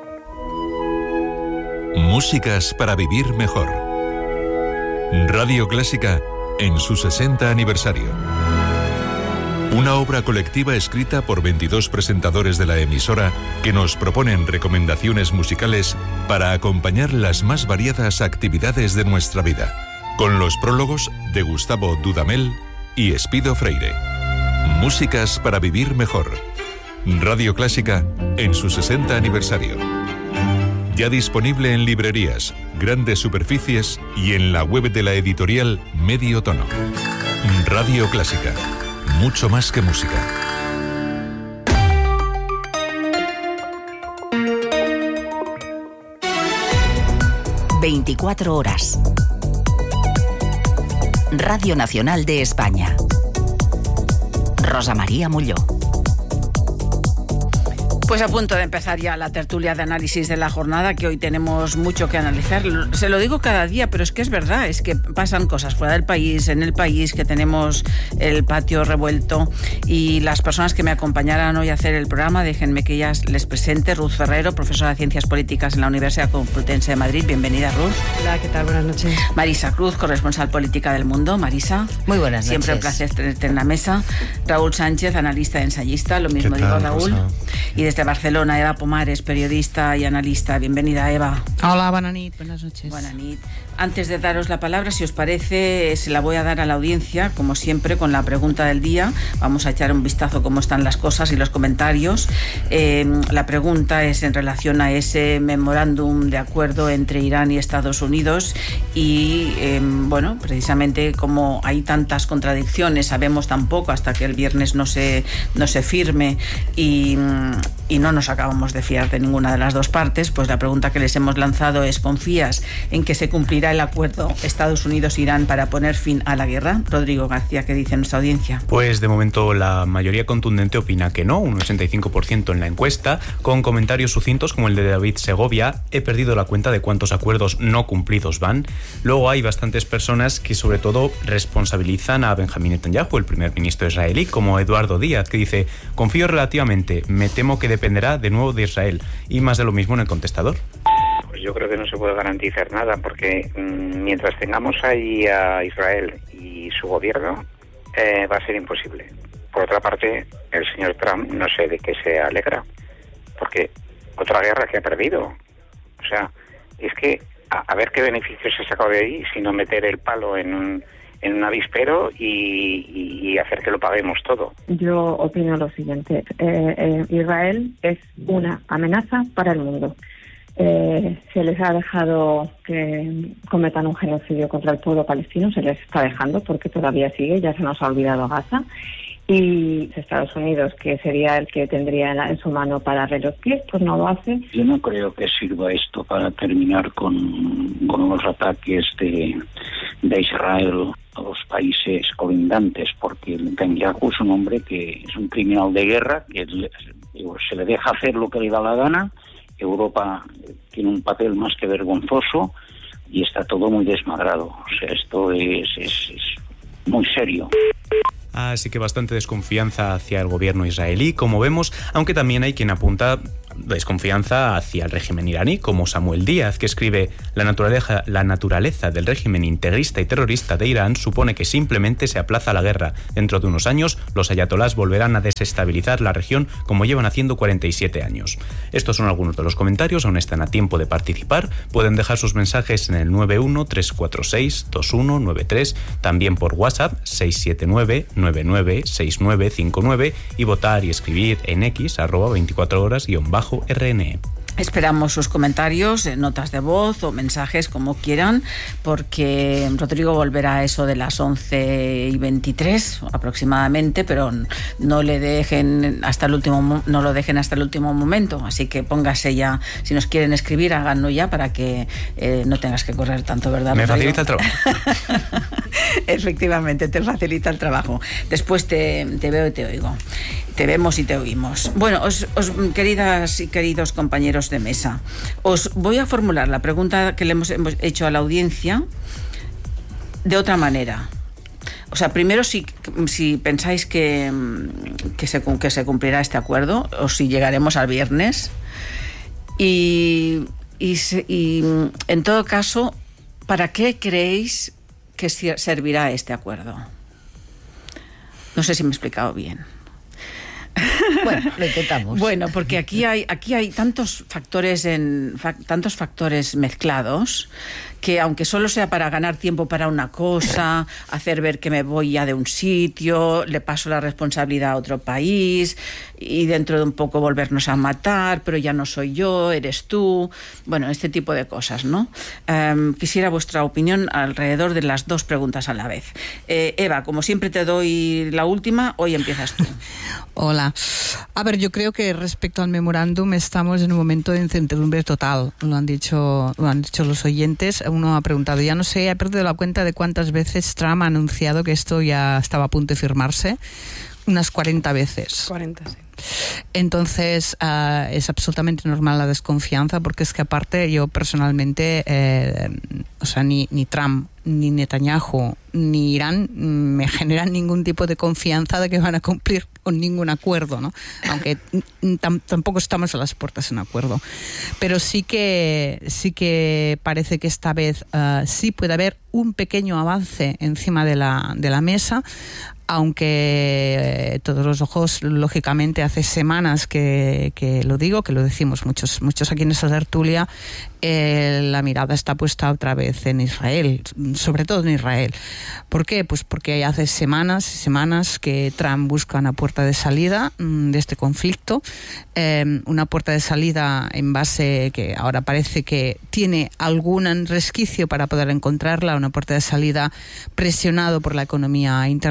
Músicas para vivir mejor. Radio Clásica en su 60 aniversario. Una obra colectiva escrita por 22 presentadores de la emisora que nos proponen recomendaciones musicales para acompañar las más variadas actividades de nuestra vida, con los prólogos de Gustavo Dudamel y Espido Freire. Músicas para vivir mejor. Radio Clásica en su 60 aniversario. Ya disponible en librerías, grandes superficies y en la web de la editorial Medio Tono. Radio Clásica. Mucho más que música. ...24 horas... Radio Nacional de España. Rosa María Molló. Pues a punto de empezar ya la tertulia de análisis de la jornada, que hoy tenemos mucho que analizar. Se lo digo cada día, pero es que es verdad, es que pasan cosas fuera del país, en el país, que tenemos el patio revuelto. Y las personas que me acompañarán hoy a hacer el programa, déjenme que ellas les presente. Ruth Ferrero, profesora de Ciencias Políticas en la Universidad Complutense de Madrid. Bienvenida, Ruth. Hola, ¿qué tal? Buenas noches. Marisa Cruz, corresponsal política del Mundo. Marisa. Muy buenas noches. Siempre un placer tenerte en la mesa. Raúl Sánchez, analista e ensayista. Lo mismo digo, Raúl. Rosa? Y desde Barcelona, Eva Pomares, periodista y analista. Bienvenida, Eva. Hola, buenas noches. Buenas noches. Antes de daros la palabra, si os parece, se la voy a dar a la audiencia, como siempre, con la pregunta del día. Vamos a echar un vistazo cómo están las cosas y los comentarios. La pregunta es en relación a ese memorándum de acuerdo entre Irán y Estados Unidos y, bueno, precisamente como hay tantas contradicciones, sabemos tan poco hasta que el viernes no se firme y y no nos acabamos de fiar de ninguna de las dos partes, pues la pregunta que les hemos lanzado es: ¿confías en que se cumplirá el acuerdo Estados Unidos-Irán para poner fin a la guerra? Rodrigo García, ¿qué dice nuestra audiencia? Pues de momento la mayoría contundente opina que no, un 85% en la encuesta, con comentarios sucintos como el de David Segovia: he perdido la cuenta de cuántos acuerdos no cumplidos van. Luego hay bastantes personas que sobre todo responsabilizan a Benjamín Netanyahu, el primer ministro israelí, como Eduardo Díaz, que dice: confío relativamente, me temo que dependerá de nuevo de Israel. Y más de lo mismo en el contestador. Pues yo creo que no se puede garantizar nada, porque mientras tengamos ahí a Israel y su gobierno, va a ser imposible. Por otra parte, el señor Trump no sé de qué se alegra, porque otra guerra que ha perdido. O sea, es que a ver qué beneficios se ha sacado de ahí, sino meter el palo en un avispero y hacer que lo paguemos todo. Yo opino lo siguiente: Israel es una amenaza para el mundo. Se les ha dejado que cometan un genocidio contra el pueblo palestino, se les está dejando porque todavía sigue, ya se nos ha olvidado Gaza. Y Estados Unidos, que sería el que tendría en su mano para darle los pies, pues no lo hace. Yo no creo que sirva esto para terminar con los ataques de Israel a los países colindantes, porque Netanyahu es un hombre que es un criminal de guerra, que se le deja hacer lo que le da la gana. Europa tiene un papel más que vergonzoso y está todo muy desmadrado. O sea, esto es muy serio. Así que bastante desconfianza hacia el gobierno israelí, como vemos, aunque también hay quien apunta desconfianza hacia el régimen iraní, como Samuel Díaz, que escribe: la naturaleza del régimen integrista y terrorista de Irán supone que simplemente se aplaza la guerra. Dentro de unos años, los ayatolás volverán a desestabilizar la región como llevan haciendo 47 años. Estos son algunos de los comentarios, aún están a tiempo de participar. Pueden dejar sus mensajes en el 91-346-2193, también por WhatsApp 679-996959 y votar y escribir en X @24horas_RNE. Esperamos sus comentarios, notas de voz o mensajes, como quieran, porque Rodrigo volverá a eso de las 11:23 aproximadamente, pero no lo dejen hasta el último momento. Así que póngase ya, si nos quieren escribir, háganlo ya para que no tengas que correr tanto, ¿verdad, Me Rodrigo? facilita el trabajo. Efectivamente, te facilita el trabajo. Después te veo y te oigo. Te vemos y te oímos. Bueno, queridas y queridos compañeros de mesa, os voy a formular la pregunta que le hemos hecho a la audiencia de otra manera. O sea, primero si pensáis que se cumplirá este acuerdo, o si llegaremos al viernes. Y en todo caso, ¿para qué creéis que servirá este acuerdo? No sé si me he explicado bien. Bueno, lo intentamos. Bueno, porque aquí hay tantos factores mezclados, que aunque solo sea para ganar tiempo para una cosa, hacer ver que me voy ya de un sitio, le paso la responsabilidad a otro país y dentro de un poco volvernos a matar, pero ya no soy yo, eres tú. Bueno, este tipo de cosas, ¿no? Quisiera vuestra opinión alrededor de las dos preguntas a la vez. Eva, como siempre te doy la última, hoy empiezas tú. Hola. A ver, yo creo que respecto al memorándum estamos en un momento de incertidumbre total. Lo han dicho los oyentes. Uno ha preguntado, ya no sé, he perdido la cuenta de cuántas veces Trump ha anunciado que esto ya estaba a punto de firmarse. Unas 40 veces. 40, sí. Entonces es absolutamente normal la desconfianza, porque es que aparte yo personalmente, ni Trump, ni Netanyahu, ni Irán me generan ningún tipo de confianza de que van a cumplir con ningún acuerdo, ¿no? Aunque tampoco estamos a las puertas de un acuerdo. Pero sí que parece que esta vez sí puede haber un pequeño avance encima de la mesa, aunque todos los ojos, lógicamente, hace semanas que lo digo, que lo decimos muchos aquí en esta tertulia, la mirada está puesta otra vez en Israel, sobre todo en Israel. ¿Por qué? Pues porque hace semanas y semanas que Trump busca una puerta de salida de este conflicto, una puerta de salida en base que ahora parece que tiene algún resquicio para poder encontrarla, una puerta de salida presionado por la economía interna de Estados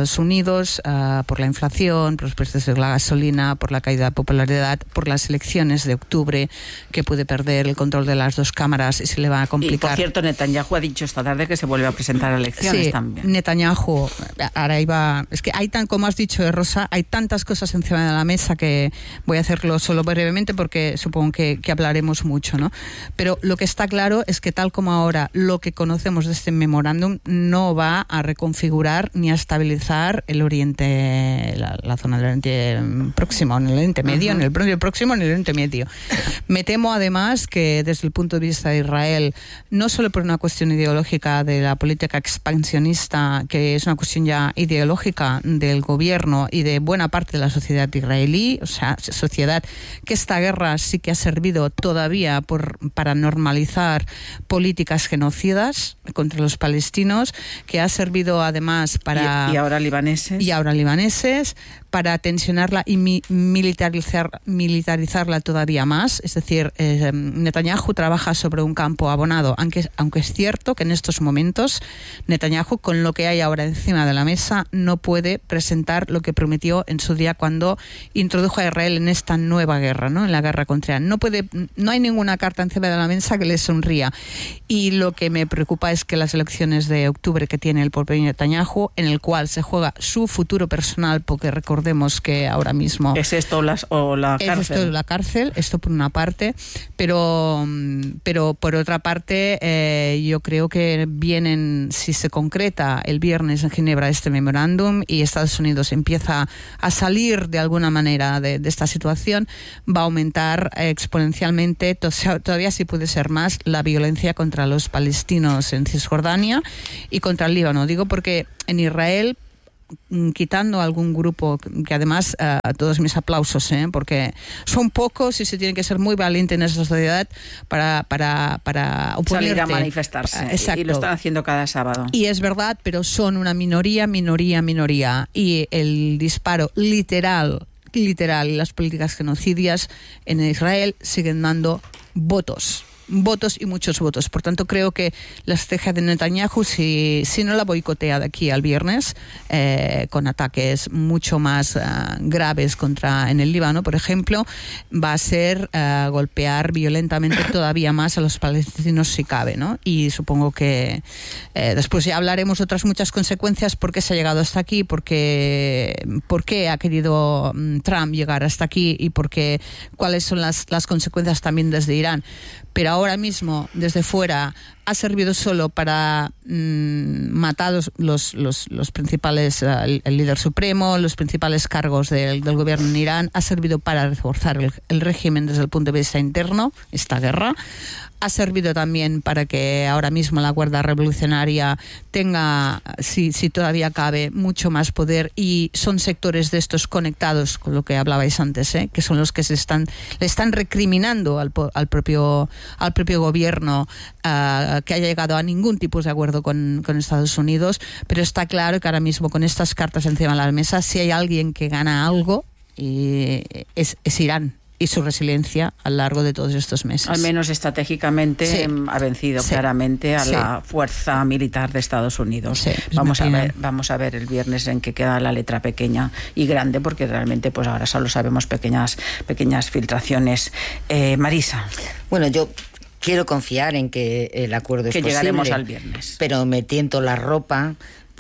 Estados Unidos, por la inflación, por los precios de la gasolina, por la caída de popularidad, por las elecciones de octubre, que puede perder el control de las dos cámaras y se le va a complicar. Y por cierto, Netanyahu ha dicho esta tarde que se vuelve a presentar a elecciones también. Netanyahu, ahora iba... Es que como has dicho, Rosa, hay tantas cosas encima de la mesa que voy a hacerlo solo brevemente porque supongo que hablaremos mucho, ¿no? Pero lo que está claro es que tal como ahora lo que conocemos de este memorándum no va a reconfigurar ni a estabilizar el Oriente, la zona del Oriente Próximo, en el Oriente Medio, en el Próximo, en el Oriente Medio. Me temo además que desde el punto de vista de Israel, no solo por una cuestión ideológica de la política expansionista, que es una cuestión ya ideológica del gobierno y de buena parte de la sociedad israelí, o sea, sociedad que esta guerra sí que ha servido todavía para normalizar políticas genocidas contra los palestinos, que ha servido además para... Y ahora libaneses, para tensionarla y militarizarla todavía más. Es decir, Netanyahu trabaja sobre un campo abonado, aunque es cierto que en estos momentos Netanyahu, con lo que hay ahora encima de la mesa, no puede presentar lo que prometió en su día cuando introdujo a Israel en esta nueva guerra, ¿no? En la guerra contra Irán. No hay ninguna carta encima de la mesa que le sonría. Y lo que me preocupa es que las elecciones de octubre que tiene el propio Netanyahu, en el cual se juega su futuro personal, porque recordemos que ahora mismo... ¿Es esto la cárcel? Es esto la cárcel, esto por una parte, pero por otra parte yo creo que si se concreta el viernes en Ginebra este memorándum y Estados Unidos empieza a salir de alguna manera de esta situación, va a aumentar exponencialmente, todavía sí puede ser más, la violencia contra los palestinos en Cisjordania y contra el Líbano. Digo porque en Israel, quitando algún grupo que además todos mis aplausos, porque son pocos y se tiene que ser muy valiente en esa sociedad para oponerte, salir a manifestarse. Exacto. Y lo están haciendo cada sábado. Y es verdad, pero son una minoría, y el disparo literal y las políticas genocidias en Israel siguen dando votos y muchos votos. Por tanto, creo que la estrategia de Netanyahu, si no la boicotea de aquí al viernes, con ataques mucho más graves en el Líbano, por ejemplo, va a ser golpear violentamente todavía más a los palestinos si cabe, ¿no? Y supongo que después ya hablaremos de otras muchas consecuencias, por qué se ha llegado hasta aquí, por qué ha querido Trump llegar hasta aquí y cuáles son las consecuencias también desde Irán. Pero ahora mismo, desde fuera, ha servido solo para matar los principales, el líder supremo, los principales cargos del gobierno en Irán. Ha servido para reforzar el régimen desde el punto de vista interno, esta guerra. Ha servido también para que ahora mismo la Guardia Revolucionaria tenga, si todavía cabe, mucho más poder, y son sectores de estos conectados con lo que hablabais antes, que son los que le están recriminando al propio gobierno que haya llegado a ningún tipo de acuerdo con Estados Unidos. Pero está claro que ahora mismo, con estas cartas encima de la mesa, si hay alguien que gana algo, es Irán y su resiliencia a lo largo de todos estos meses. Al menos estratégicamente ha vencido claramente a la fuerza militar de Estados Unidos. Vamos a ver el viernes en qué queda la letra pequeña y grande, porque realmente pues ahora solo sabemos pequeñas filtraciones. Marisa. Bueno, yo quiero confiar en que el acuerdo es posible. Que llegaremos al viernes. Pero me tiento la ropa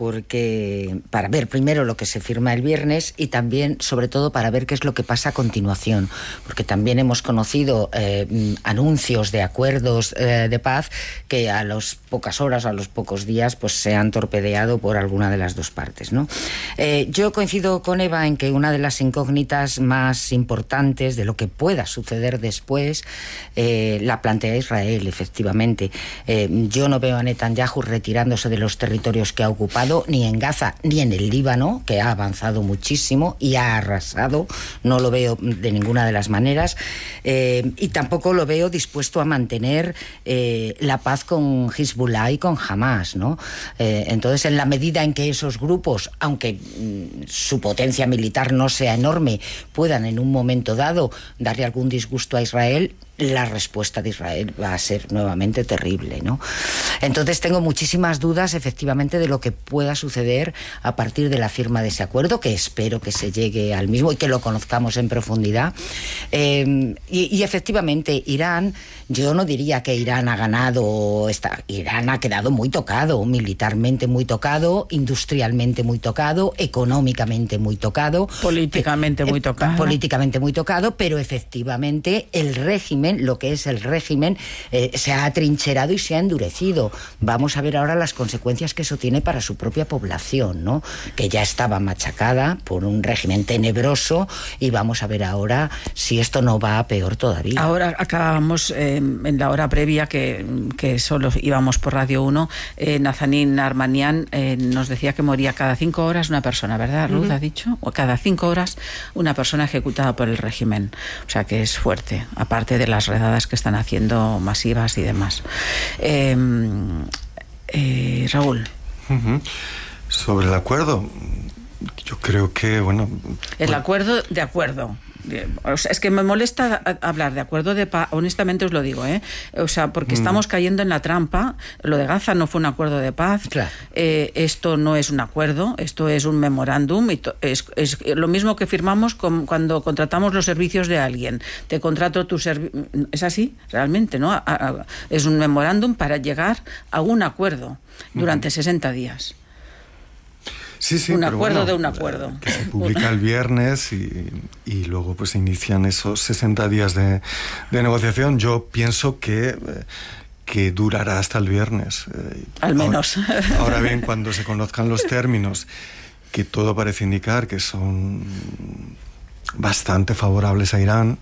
para ver primero lo que se firma el viernes y también, sobre todo, para ver qué es lo que pasa a continuación, porque también hemos conocido anuncios de acuerdos de paz que a las pocas horas, a los pocos días, pues se han torpedeado por alguna de las dos partes, ¿no? Yo coincido con Eva en que una de las incógnitas más importantes de lo que pueda suceder después la plantea Israel, efectivamente. Yo no veo a Netanyahu retirándose de los territorios que ha ocupado, ni en Gaza ni en el Líbano, que ha avanzado muchísimo y ha arrasado. No lo veo de ninguna de las maneras, y tampoco lo veo dispuesto a mantener la paz con Hezbollah y con Hamas, ¿no? Entonces, en la medida en que esos grupos, aunque su potencia militar no sea enorme, puedan en un momento dado darle algún disgusto a Israel, la respuesta de Israel va a ser nuevamente terrible, ¿no? Entonces tengo muchísimas dudas, efectivamente, de lo que pueda suceder a partir de la firma de ese acuerdo, que espero que se llegue al mismo y que lo conozcamos en profundidad. Y efectivamente, Irán, yo no diría que Irán ha ganado, Irán ha quedado muy tocado, militarmente muy tocado, industrialmente muy tocado, económicamente muy tocado, políticamente muy tocado, pero efectivamente el régimen, lo que es el régimen, se ha atrincherado y se ha endurecido. Vamos a ver ahora las consecuencias que eso tiene para su propia población, ¿no? Que ya estaba machacada por un régimen tenebroso, y vamos a ver ahora si esto no va a peor todavía. Ahora acabamos en la hora previa que solo íbamos por Radio 1, Nazanin Armanian nos decía que moría cada 5 horas una persona, ¿verdad, Ruth? Ha dicho, o cada 5 horas una persona ejecutada por el régimen. O sea que es fuerte, aparte de las redadas que están haciendo masivas y demás. Raúl. Sobre el acuerdo, yo creo que, bueno... El acuerdo de acuerdo. O sea, es que me molesta hablar de acuerdo de paz, honestamente os lo digo, o sea, porque estamos cayendo en la trampa. Lo de Gaza no fue un acuerdo de paz, claro. Esto no es un acuerdo, esto es un memorándum, es lo mismo que firmamos cuando contratamos los servicios de alguien. Te contrato tu servicio, es así, realmente, ¿no? Es un memorándum para llegar a un acuerdo durante 60 días. Sí, un acuerdo de un acuerdo. Que se publica el viernes y luego pues se inician esos 60 días de negociación. Yo pienso que durará hasta el viernes. Al menos. Ahora bien, cuando se conozcan los términos, que todo parece indicar que son bastante favorables a Irán,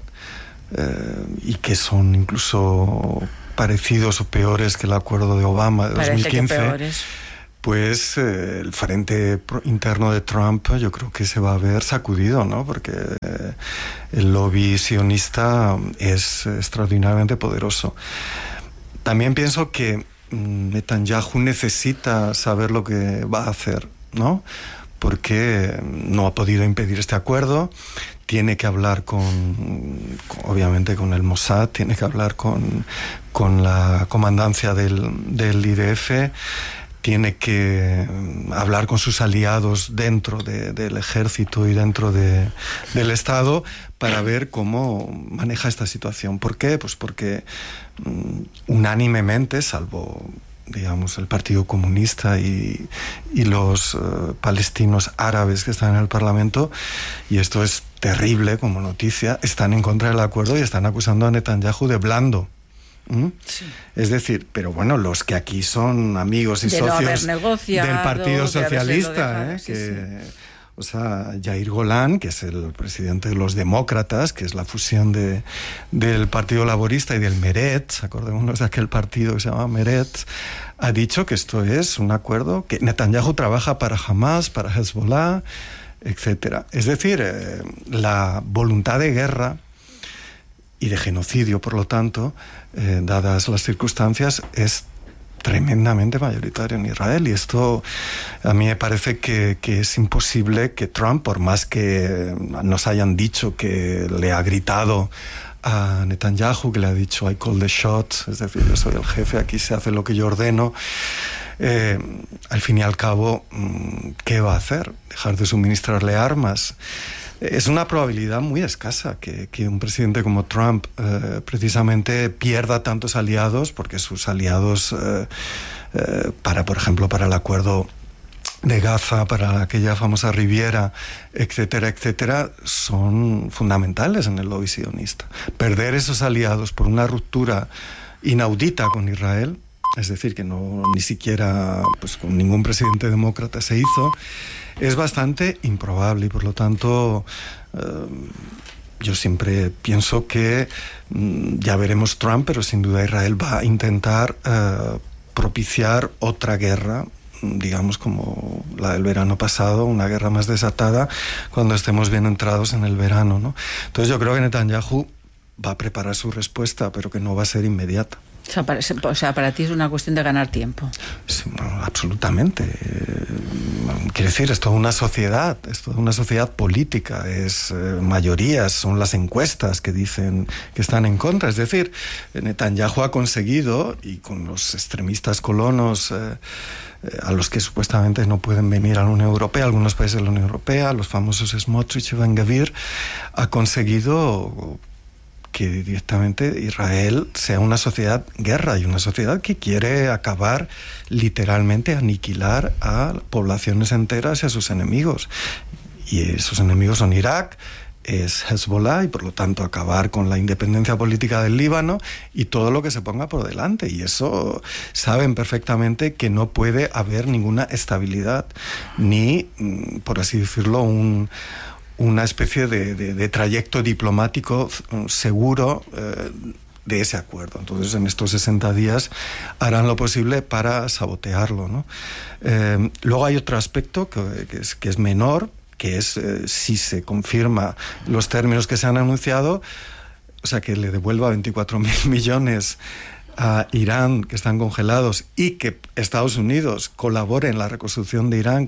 y que son incluso parecidos o peores que el acuerdo de Obama de 2015. Que peores. Pues el frente interno de Trump yo creo que se va a ver sacudido, ¿no? Porque el lobby sionista es extraordinariamente poderoso. También pienso que Netanyahu necesita saber lo que va a hacer, ¿no? Porque no ha podido impedir este acuerdo. Tiene que hablar obviamente con el Mossad, tiene que hablar con la comandancia del IDF. Tiene que hablar con sus aliados dentro del ejército y dentro del Estado para ver cómo maneja esta situación. ¿Por qué? Pues porque unánimemente, salvo, digamos, el Partido Comunista y los palestinos árabes que están en el Parlamento, y esto es terrible como noticia, están en contra del acuerdo y están acusando a Netanyahu de blando. Sí. Es decir, pero bueno, los que aquí son amigos y socios del Partido Socialista, o sea, Yair Golan, que es el presidente de los demócratas, que es la fusión del Partido Laborista y del Meretz, acordémonos de aquel partido que se llama Meretz, ha dicho que esto es un acuerdo, que Netanyahu trabaja para Hamas, para Hezbollah, etcétera. Es decir, la voluntad de guerra y de genocidio, por lo tanto, dadas las circunstancias, es tremendamente mayoritario en Israel, y esto a mí me parece que es imposible que Trump, por más que nos hayan dicho que le ha gritado a Netanyahu, que le ha dicho I call the shots, es decir, yo soy el jefe, aquí se hace lo que yo ordeno, al fin y al cabo, ¿qué va a hacer? ¿Dejar de suministrarle armas? Es una probabilidad muy escasa que un presidente como Trump precisamente pierda tantos aliados, porque sus aliados por ejemplo, para el acuerdo de Gaza, para aquella famosa Riviera, etcétera, etcétera, son fundamentales en el lobby sionista. Perder esos aliados por una ruptura inaudita con Israel, es decir, que ni siquiera pues, con ningún presidente demócrata se hizo, es bastante improbable, y por lo tanto yo siempre pienso que ya veremos Trump, pero sin duda Israel va a intentar propiciar otra guerra, digamos como la del verano pasado, una guerra más desatada cuando estemos bien entrados en el verano, ¿no? Entonces yo creo que Netanyahu va a preparar su respuesta, pero que no va a ser inmediata. O sea, para ti es una cuestión de ganar tiempo. Sí, bueno, absolutamente. Quiere decir, es toda una sociedad, política, es mayorías, son las encuestas que dicen que están en contra. Es decir, Netanyahu ha conseguido, y con los extremistas colonos a los que supuestamente no pueden venir a la Unión Europea, algunos países de la Unión Europea, los famosos Smotrich y Ben Gvir, ha conseguido que directamente Israel sea una sociedad guerra y una sociedad que quiere acabar, literalmente aniquilar a poblaciones enteras y a sus enemigos. Y esos enemigos son Irak, es Hezbollah, y por lo tanto acabar con la independencia política del Líbano y todo lo que se ponga por delante. Y eso saben perfectamente que no puede haber ninguna estabilidad ni, por así decirlo, una especie de trayecto diplomático seguro de ese acuerdo. Entonces, en estos 60 días harán lo posible para sabotearlo, ¿no? Luego hay otro aspecto que es menor, que es si se confirma los términos que se han anunciado, o sea, que le devuelva 24.000 millones a Irán, que están congelados, y que Estados Unidos colabore en la reconstrucción de Irán,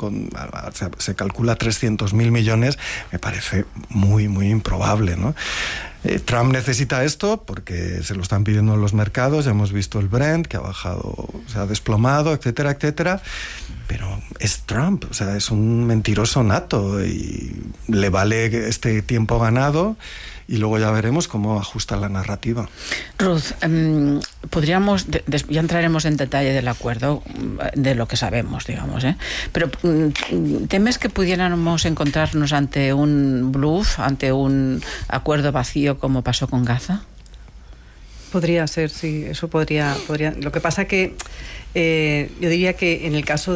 se calcula 300.000 millones, me parece muy, muy improbable, ¿no? Trump necesita esto porque se lo están pidiendo los mercados, ya hemos visto el Brent, que ha bajado, se ha desplomado, etcétera, etcétera, pero es Trump, o sea, es un mentiroso nato y le vale este tiempo ganado. Y luego ya veremos cómo ajusta la narrativa. Ruth, podríamos, ya entraremos en detalle del acuerdo, de lo que sabemos, digamos, pero ¿temes que pudiéramos encontrarnos ante un bluff, ante un acuerdo vacío como pasó con Gaza? Podría ser, sí, eso podría. Lo que pasa que yo diría que en el caso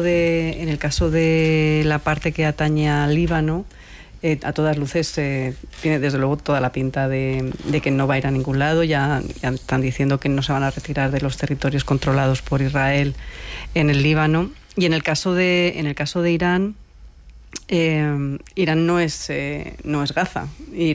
de la parte que atañe al Líbano, a todas luces tiene desde luego toda la pinta de que no va a ir a ningún lado. Ya están diciendo que no se van a retirar de los territorios controlados por Israel en el Líbano. Y en el caso de Irán, Irán no es Gaza.